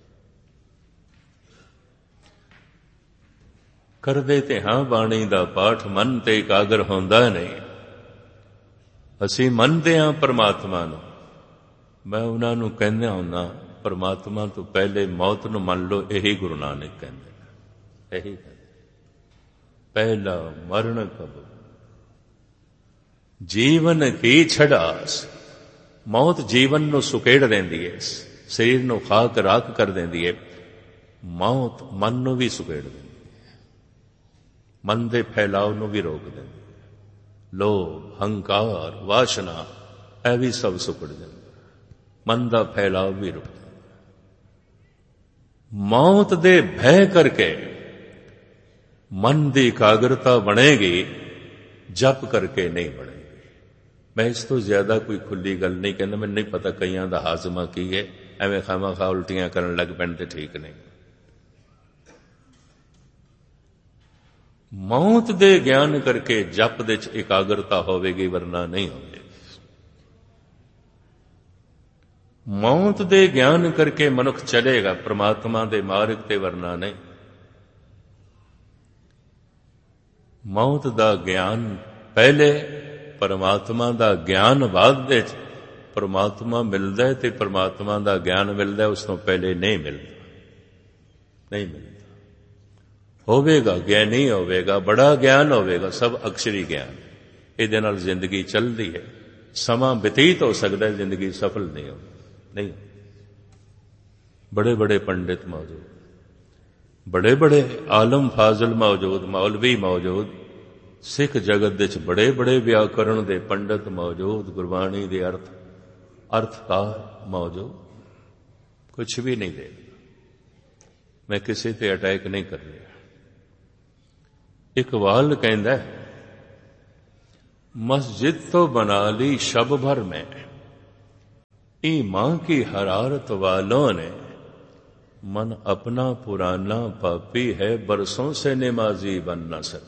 ਕਰਦੇ ਤੇ ਹਾਂ ਬਾਣੀ ਦਾ ਪਾਠ, ਮਨ ਤੇ ਇਕਾਗਰ ਹੁੰਦਾ ਨਹੀਂ। ਅਸੀਂ ਮੰਨਦੇ ਹਾਂ ਪਰਮਾਤਮਾ ਨੂੰ। ਮੈਂ ਉਹਨਾਂ ਨੂੰ ਕਹਿੰਦਾ ਹੁੰਦਾ, ਪਰਮਾਤਮਾ ਤੋਂ ਪਹਿਲੇ ਮੌਤ ਨੂੰ ਮੰਨ ਲਓ। ਇਹੀ ਗੁਰੂ ਨਾਨਕ ਕਹਿੰਦੇ, ਇਹੀ ਕਹਿੰਦੇ, ਪਹਿਲਾ ਮਰਨ ਕਬੂਲ, ਜੀਵਨ ਕੀ ਛੜਾਸ। ਮੌਤ ਜੀਵਨ ਨੂੰ ਸੁਕੇੜ ਦਿੰਦੀ ਹੈ, ਸਰੀਰ ਨੂੰ ਖਾਕ ਰਾਖ ਕਰ ਦਿੰਦੀ ਹੈ। ਮੌਤ ਮਨ ਨੂੰ ਵੀ ਸੁਕੇੜ ਦਿੰਦੀ ਹੈ, ਮਨ ਦੇ ਫੈਲਾਅ ਨੂੰ ਵੀ ਰੋਕ ਦਿੰਦੀ ਹੈ। ਲੋਭ, ਹੰਕਾਰ, ਵਾਸ਼ਨਾ, ਇਹ ਵੀ ਸਭ ਸੁਕੜ ਜਾਂਦੇ, ਮਨ ਦਾ ਫੈਲਾਅ ਵੀ ਰੁਕ ਜਾਂਦਾ। ਮੌਤ ਦੇ ਭੈ ਕਰਕੇ ਮਨ ਦੀ ਇਕਾਗਰਤਾ ਬਣੇਗੀ, ਜਪ ਕਰਕੇ ਨਹੀਂ ਬਣੇਗੀ। ਮੈਂ ਇਸ ਤੋਂ ਜ਼ਿਆਦਾ ਕੋਈ ਖੁੱਲੀ ਗੱਲ ਨਹੀਂ ਕਹਿੰਦਾ। ਮੈਨੂੰ ਨਹੀਂ ਪਤਾ ਕਈਆਂ ਦਾ ਹਾਜ਼ਮਾ ਕੀ ਹੈ, ਐਵੇਂ ਖਾਮਖਾ ਉਲਟੀਆਂ ਕਰਨ ਲੱਗ ਪੈਣ ਤੇ ਠੀਕ ਨਹੀਂ। ਮੌਤ ਦੇ ਗਿਆਨ ਕਰਕੇ ਜਪ ਦੇ 'ਚ ਇਕਾਗਰਤਾ ਹੋਵੇਗੀ, ਵਰਨਾ ਨਹੀਂ ਹੋਵੇਗੀ। ਮੌਤ ਦੇ ਗਿਆਨ ਕਰਕੇ ਮਨੁੱਖ ਚਲੇਗਾ ਪ੍ਰਮਾਤਮਾ ਦੇ ਮਾਰਗ ਤੇ, ਵਰਨਾ ਨਹੀਂ। ਮੌਤ ਦਾ ਗਿਆਨ ਪਹਿਲੇ, ਪਰਮਾਤਮਾ ਦਾ ਗਿਆਨ ਬਾਅਦ ਵਿੱਚ। ਪਰਮਾਤਮਾ ਮਿਲਦਾ ਤੇ ਪਰਮਾਤਮਾ ਦਾ ਗਿਆਨ ਮਿਲਦਾ, ਉਸ ਤੋਂ ਪਹਿਲੇ ਨਹੀਂ ਮਿਲਦਾ, ਨਹੀਂ ਮਿਲਦਾ। ਹੋਵੇਗਾ ਗਿਆਨੀ ਹੋਵੇਗਾ, ਬੜਾ ਗਿਆਨ ਹੋਵੇਗਾ, ਸਭ ਅਕਸ਼ਰੀ ਗਿਆਨ। ਇਹਦੇ ਨਾਲ ਜ਼ਿੰਦਗੀ ਚੱਲਦੀ ਹੈ, ਸਮਾਂ ਬਤੀਤ ਹੋ ਸਕਦਾ, ਜ਼ਿੰਦਗੀ ਸਫਲ ਨਹੀਂ ਹੋ ਨਹੀਂ। ਬੜੇ ਬੜੇ ਪੰਡਿਤ ਮੌਜੂਦ, ਬੜੇ ਬੜੇ ਆਲਮ ਫਾਜ਼ਲ ਮੌਜੂਦ, ਮੌਲਵੀ ਮੌਜੂਦ, ਸਿੱਖ ਜਗਤ ਦੇ ਵਿੱਚ ਬੜੇ ਬੜੇ ਵਿਆਕਰਣ ਦੇ ਪੰਡਿਤ ਮੌਜੂਦ, ਗੁਰਬਾਣੀ ਦੇ ਅਰਥ ਅਰਥਕਾਰ ਮੌਜੂਦ। ਕੁਛ ਵੀ ਨਹੀਂ ਦੇ, ਮੈਂ ਕਿਸੇ ਤੇ ਅਟੈਕ ਨਹੀਂ ਕਰ ਰਿਹਾ। ਇਕਬਾਲ ਕਹਿੰਦਾ, ਮਸਜਿਦ ਤੋਂ ਬਣਾ ਲਈ ਸ਼ਬ ਭਰ ਮੈਂ, ईमां की हरारत वालों ने मन अपना पुराना पापी है, बरसों से नमाजी बन न सका।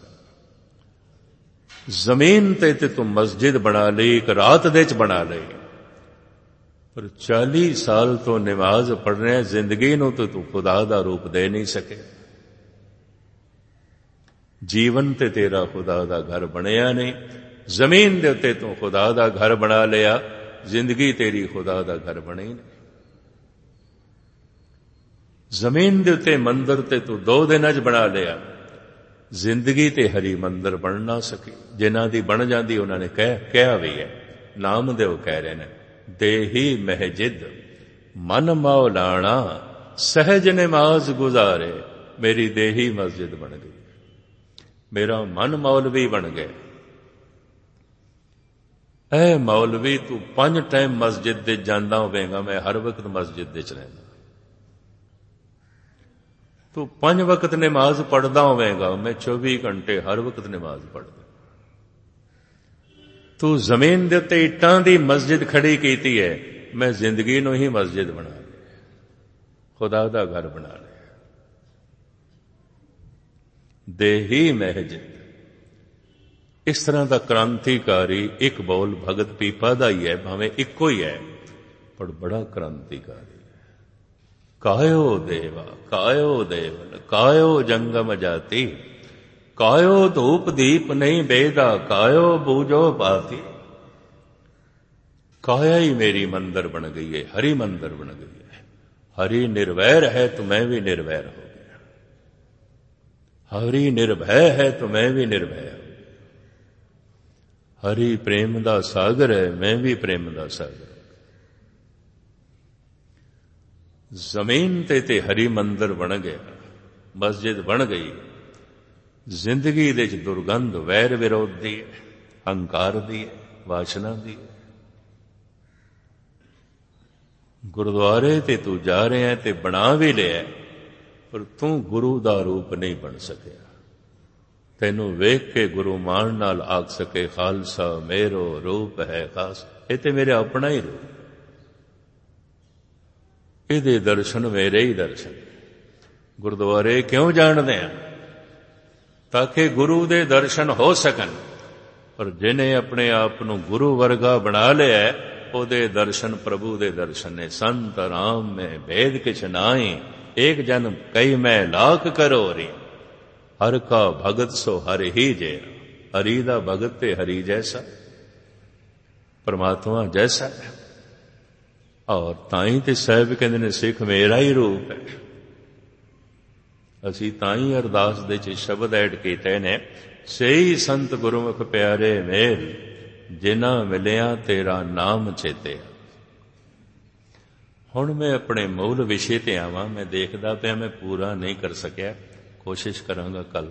जमीन ते ते तू मस्जिद बना ली, एक रात दे च बना ली, पर चाली साल तो नमाज पढ़ने जिंदगी नूं तो तू खुदा दा रूप दे नहीं सके। जीवन ते तेरा खुदा दा घर बनिया नहीं, जमीन दे उत्ते तू खुदा दा घर बना लिया, जिंदगी तेरी खुदा दा घर बनी नहीं। जमीन दे उत्ते मंदिर ते तू दो दिन च बना लिया, जिंदगी ते हरी मंदिर बन ना सकी। जिन्हां दी बन जांदी उन्हां ने कह कहा भी है, नाम दे वो कह रहे ने, देही महजिद मन मौलाना सहज नमाज गुजारे। मेरी देही मस्जिद बन गई, मेरा मन मौलवी बन गया। ऐ मौलवी तू पंज टाइम मस्जिद दे जांदा होवेगा, मैं हर वक्त मस्जिद दे च रहंदा। तू पंज वक्त नमाज पढ़दा होवेगा, मैं चौबी घंटे हर वक्त नमाज पढ़दा। तू जमीन दे उत्ते इट्टां दी मस्जिद खड़ी कीती है, मैं जिंदगी नूं ही मस्जिद बना लिया, खुदा दा घर बना लिया। देही महजिद, इस तरह का क्रांतिकारी एक बोल भगत पीपा दा ही है, भावें इको ही है, पर बड़ा क्रांतिकारी। कायो देवा कायो देवन कायो जंगम जाति, कायो धूप दीप नहीं बेदा, कायो बूझो पाती। काया ही मेरी मंदिर बन गई है, हरि मंदिर बन गई है। हरि निर्वैर है तो मैं भी निर्वैर हो गया, हरि निर्भय है तो मैं भी निर्भय हूं। हरि प्रेम दा सागर है, मैं भी प्रेम दा सागर। जमीन ते ते हरि मंदिर बन गया, मस्जिद बन गई। जिंदगी दे च दुर्गंध वैर विरोध दी है, हंकार दी है, वासना दी है। गुरुद्वारे ते तू जा रहा है ते बना भी लिया, पर तू गुरु दा रूप नहीं बन सकिया। तैनू वेख के गुरु मान नाल आख सके, खालसा मेरो रूप है खास। ये ते मेरे अपना ही रूप, इहदे दर्शन मेरे ही दर्शन। गुरुद्वारे क्यों जाणदे हैं? ताकि गुरु दे दर्शन हो सकन। पर जिन्हें अपने आप नू गुरु वर्गा बना लिया है, ओदे दर्शन प्रभु दे दर्शन ने। संत राम में भेद किछ नाई, एक जन कई मैं लाख करो रे। हर का भगत सो हर ही जे, हरि दा भगत ते हरि जैसा, परमात्मा जैसा है। और ताई ते साहब कहते ने, सिख मेरा ही रूप है। असी ताई अरदास दे च शब्द ऐड कीते ने, सही संत गुरुमुख प्यारे मेल, जिना मिलिया तेरा नाम चेते। हुण मैं अपने मूल विषय ते आवां। मैं देखदा पिया मैं पूरा नहीं कर सकिया, कोशिश करांगा कल।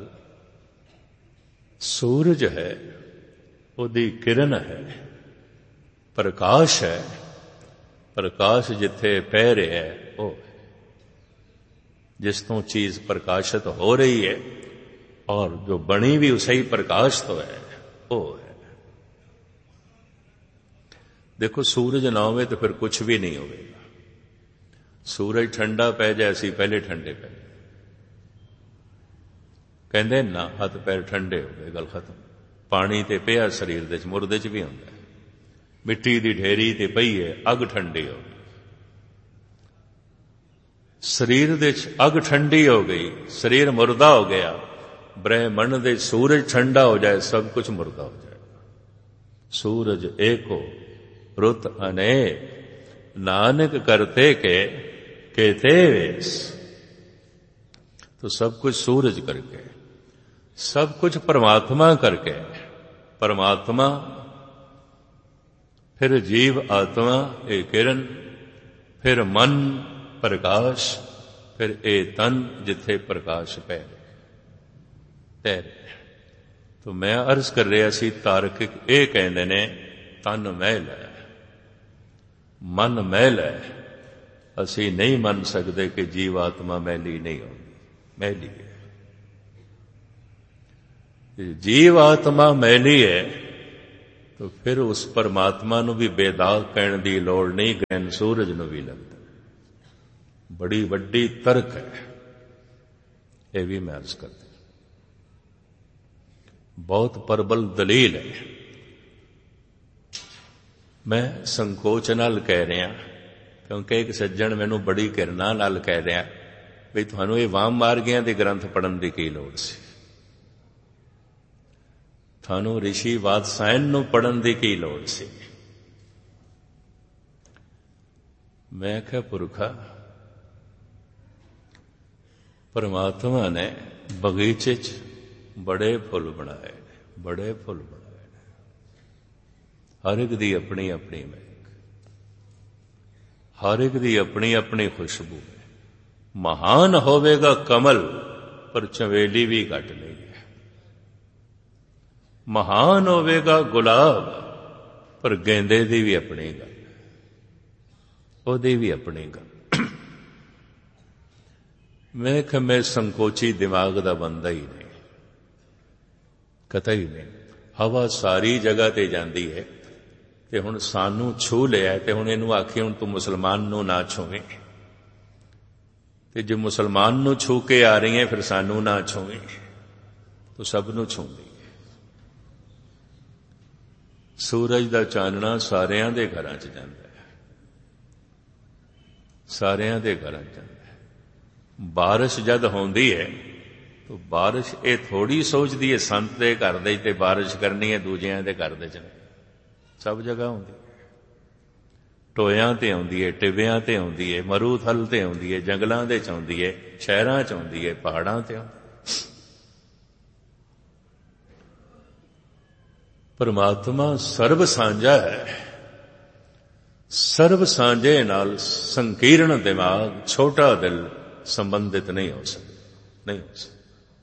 सूरज है, ओदी किरण है, प्रकाश है। प्रकाश जिथे पै रहा है वो, जिस तो चीज प्रकाशित हो रही है और जो बनी भी उसे ही प्रकाश तो है, वो है। देखो सूरज ना होवे तो फिर कुछ भी नहीं होगा। सूरज ठंडा पै जाए, असी पहले ठंडे पै जाए, कहते ना हथ पैर ठंडे हो गए, गल खत्म। पानी ते पिया शरीर दे च, मुर्दे च भी होंदा है। मिट्टी दी ढेरी ते पई है, अग ठंडी हो गई। शरीर दे च अग ठंडी हो गई, शरीर मुर्दा हो गया। ब्रह्मंड दे सूरज ठंडा हो जाए, सब कुछ मुर्दा हो जाएगा। सूरज एको रुत अनेक, नानक करते के कहते वेश। तो सब कुछ सूरज करके, सब कुछ परमात्मा करके। परमात्मा, फिर जीव आत्मा ए किरण, फिर मन प्रकाश, फिर ए तन जिथे प्रकाश पै तैर। तो मैं अर्ज कर रहा सी, तारकिक ये कहते ने तन मैल है, मन मैल है। असी नहीं मन सकते कि जीव आत्मा मैली नहीं होगी, मैली है। जीव आत्मा मैली है, तो फिर उस परमात्मा नूं भी बेदाग कहण दी लोड़ नहीं, ग्रहण सूरज नूं भी लगदा। बड़ी वड्डी तर्क है, ये भी मैं अर्ज करता, बहुत प्रबल दलील है। मैं संकोच नाल कह रहा, क्योंकि एक सज्जन मैनू बड़ी किरना नाल कह रहा भी तुहानू ये वाम मार्गियां दे ग्रंथ पढ़न की की लोड़ सी, थानू ऋषि वात्सायन नू पढ़न की की लोड़ सी। मैं क्या पुरखा, परमात्मा ने बगीचे च बड़े फुल बनाए, बड़े फुल बनाए, हर एक दी अपनी अपनी महक, हर एक दी अपनी अपनी खुशबू है। महान होवेगा कमल पर चवेली भी घट नहीं है, महान होवेगा गुलाब पर गेंदे दी भी अपनी गल, ओदी भी अपनी गल। मैं कि मैं संकोची दिमाग दा बंदा ही नहीं, कतई नहीं। हवा सारी जगह ते जाती है, ते हुण सानू छू लिया, ते हुण इहनूं आखी हुण तू मुसलमान नूं ना छूवें, ते जे मुसलमान नूं छू के आ रही है फिर सानू ना छूवें, तो सब नूं छूंदी है। सूरज दा चानना सारियां दे घरां च जांदा है, सारियां दे घरां च जांदा है। बारिश जद होंदी है तो बारिश ये थोड़ी सोचती है संत दे घर दे ते बारिश करनी है दूजियां दे घर दे च, सब जगह होंदी है। टोयां ते आउंदी है, टिबियां ते आउंदी है, मरूथल ते आउंदी है, जंगलां दे च आउंदी है, शहरां च आउंदी है, पहाड़ां ते आउंदी है। परमात्मा सर्व सांझा है, सर्व सांझे नाल संकीर्ण दिमाग, छोटा दिल संबंधित नहीं हो सकता, नहीं हो सकता।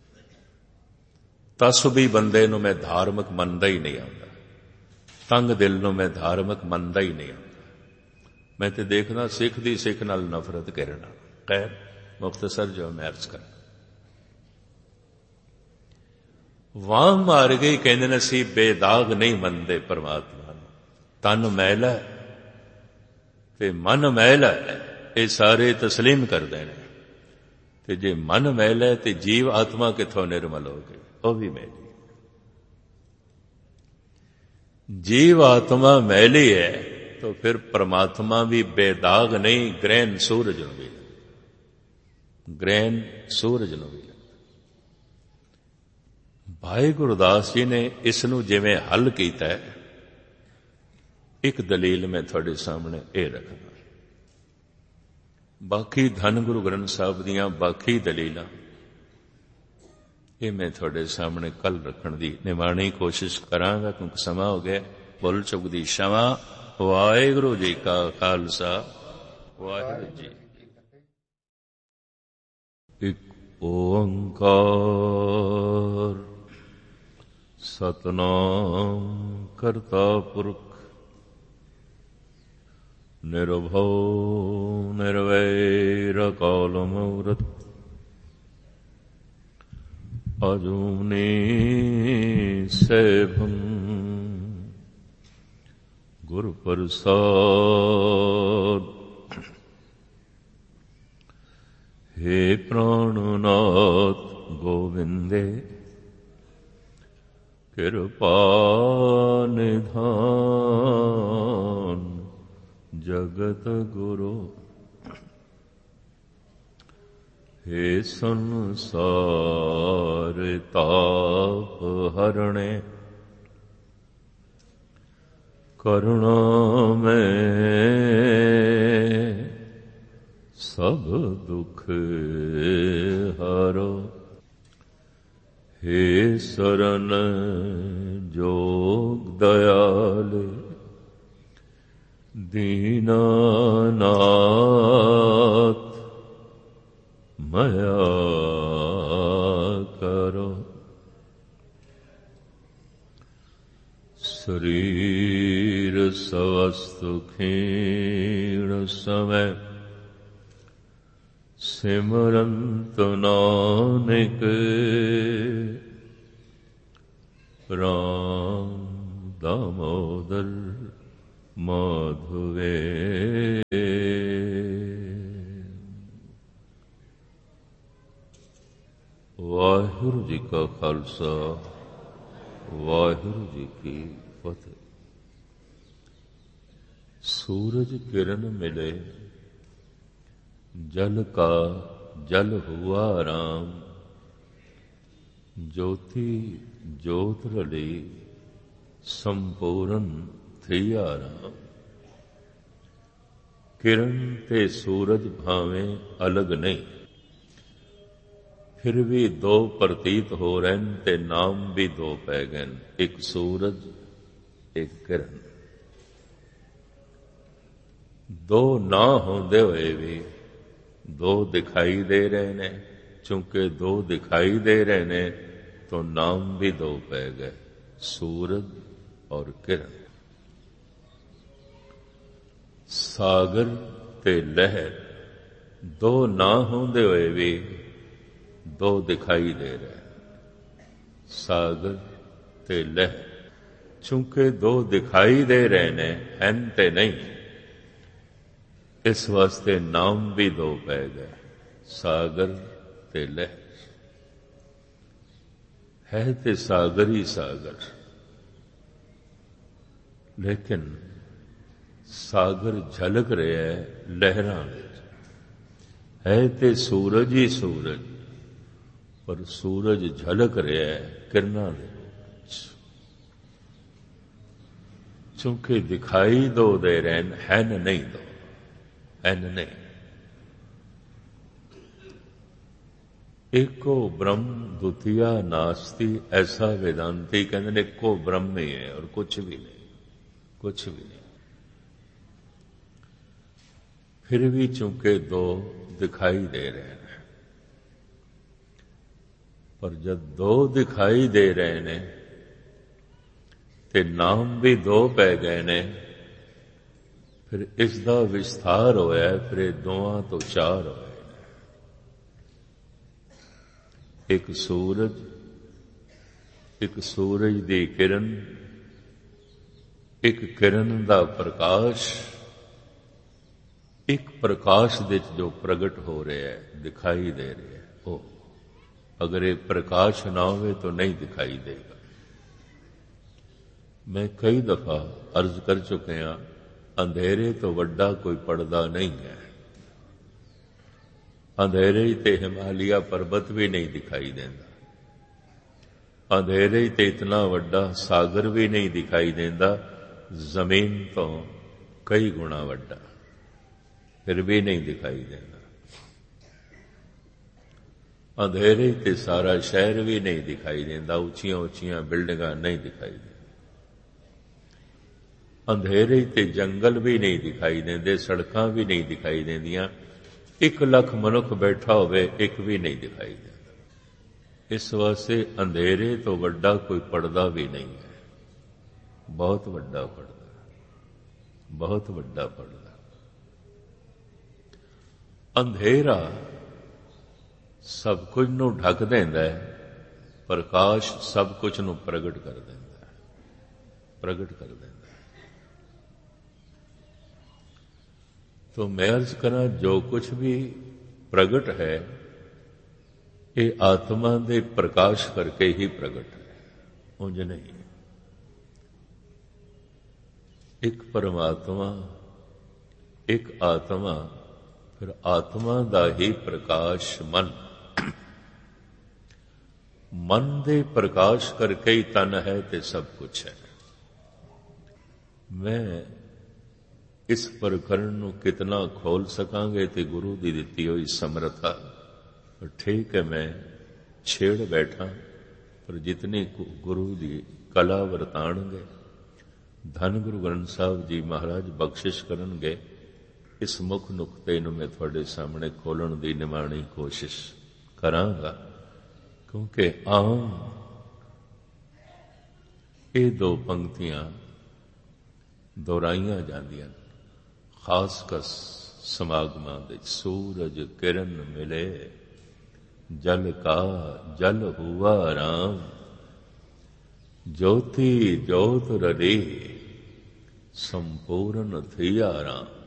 तसबी बंदे नूं मैं धार्मिक मनदा ही नहीं आंदा, तंग दिल नूं मैं धार्मिक मनदा ही नहीं आंदा। मैं तो देखना सिख दी सिख नाल नफरत करना। खैर मुख्तसर जो मैं अर्ज कर, वाह मार गई कहंदे ने असीं बेदाग नहीं मनदे परमात्मा नूं। तन मैला ते मन मैला है, ये सारे तस्लीम कर देने। ते जे मन मैला है ते जीव आत्मा किथों निर्मल हो गई, वह भी मैली। जीव आत्मा मैली है तो फिर परमात्मा भी बेदाग नहीं, ग्रहण सूरज नूं भी, ग्रहण सूरज नूं भी। भाई गुरदास जी ने इसनूं जिवें हल कीता है, एक दलील मैं थोड़े सामने ये रखना। बाकी धन गुरु ग्रंथ साहब दियां बाकी दलीलां ये मैं थोड़े सामने कल रखण दी निमाणी कोशिश करांगा, क्योंकि समा हो गया। भुल चुक दी क्षमा। वाहिगुरू जी का खालसा, वाहिगुरू जी। एक ओंकार सतनाम करता पुरख निर्भव निर्वैर काल मूरत अजूनी सैभं गुरु प्रसाद। हे प्राणनाथ गोविंदे कृपा निधान जगत गुरु। हे संसार ताप हरणे करुणा में सब दुख हरो। हे शरण जोग दयाल दीनानाथ मया करो। शरीर स्वस्थ क्षीण समय सिमरंत नानक राम दामोदर माधवे। वाहिगुरु जी का खालसा वाहिगुरु जी की फतेह। सूरज किरण मिले जल का जल हुआ राम। ज्योति ज्योत रली संपूर्ण थिया राम। किरण ते सूरज भावें अलग नहीं, फिर भी दो प्रतीत हो रहे ते नाम भी दो पै गए। एक सूरज एक किरण। दो ना होंदे हुए भी दो दिखाई दे रहे ने। चूंकि दो दिखाई दे रहे ने तो नाम भी दो पै गए, सूरज और किरण। सागर ते लहर दो ना होंदे हुए भी दो दिखाई दे रहे। सागर ते लहर चूंकि दो दिखाई दे रहे ने हैं ते नहीं, इस वास्ते नाम भी दो पै गए, सागर ते लहर। है ते सागर ही सागर, लेकिन सागर झलक रहा है लहरां विच। है ते सूरज ही सूरज, पर सूरज झलक रहा है किरणां दे रूप च। चूंकि दिखाई दो दे रहे हैं नहीं दो, हैं नहीं। एको ब्रह्म द्वितीया नास्ति, ऐसा वेदांती कहते हैं एको ब्रह्म ही है और कुछ भी नहीं, कुछ भी नहीं। फिर भी चूंकि दो दिखाई दे रहे हैं, पर जब दो दिखाई दे रहे ने ते नाम भी दो पै गए ने, फिर इसका विस्तार होया, फिर दोवां तो चार होए। एक सूरज, एक सूरज दी किरण, एक किरण दा प्रकाश, एक प्रकाश दे जो प्रगट हो रहा है, दिखाई दे रहा है। ओ अगर ये प्रकाश ना हो तो नहीं दिखाई देगा। मैं कई दफा अर्ज कर चुके हैं, अंधेरे तो वड्डा कोई पर्दा नहीं है। अंधेरे ही ते हिमालय पर्वत भी नहीं दिखाई देता, अंधेरे ही ते इतना वड्डा सागर भी नहीं दिखाई देता, जमीन तो कई गुणा वड्डा, फिर भी नहीं दिखाई देता। अंधेरे ते सारा शहर भी नहीं दिखाई देता, उचियां उचियां बिल्डिंगां नहीं दिखाई देती। अंधेरे ते जंगल भी नहीं दिखाई देंदे, सड़कां भी नहीं दिखाई देंदियां। एक लख मनुख बैठा होवे, एक भी नहीं दिखाई देता। इस वास्ते अंधेरे तो वड्डा कोई पर्दा भी नहीं है। बहुत वड्डा पर्दा, बहुत वड्डा पर्दा। अंधेरा सब कुछ नूं ढक देंदा है, प्रकाश सब कुछ नूं प्रगट कर देंदा है, प्रगट कर देंदा है। तो मैं अर्ज करा, जो कुछ भी प्रगट है ये आत्मा दे प्रकाश करके ही प्रगट है, उंज नहीं। एक परमात्मा, एक आत्मा, फिर आत्मा दा ही प्रकाश मन। मन दे प्रकाश करके ही तन है ते सब कुछ है। मैं इस प्रकरण नूं कितना खोल सकांगे ते गुरु दी दित्ती हुई समर्था। पर ठीक है, मैं छेड़ बैठा, पर जितनी गुरु जी कला वरताणगे, धन गुरु ग्रंथ साहब जी महाराज बख्शिश करनगे, इस मुख नुक्ते नूं मैं तुहाडे सामने खोलण दी निमाणी कोशिश करांगा। क्योंकि आम ये दो पंक्तियां दोहराइयां जांदियां, खासकर समागमां दे। सूरज किरण मिले जल का जल हुआ राम, ज्योति ज्योत ररे संपूर्ण थियारा।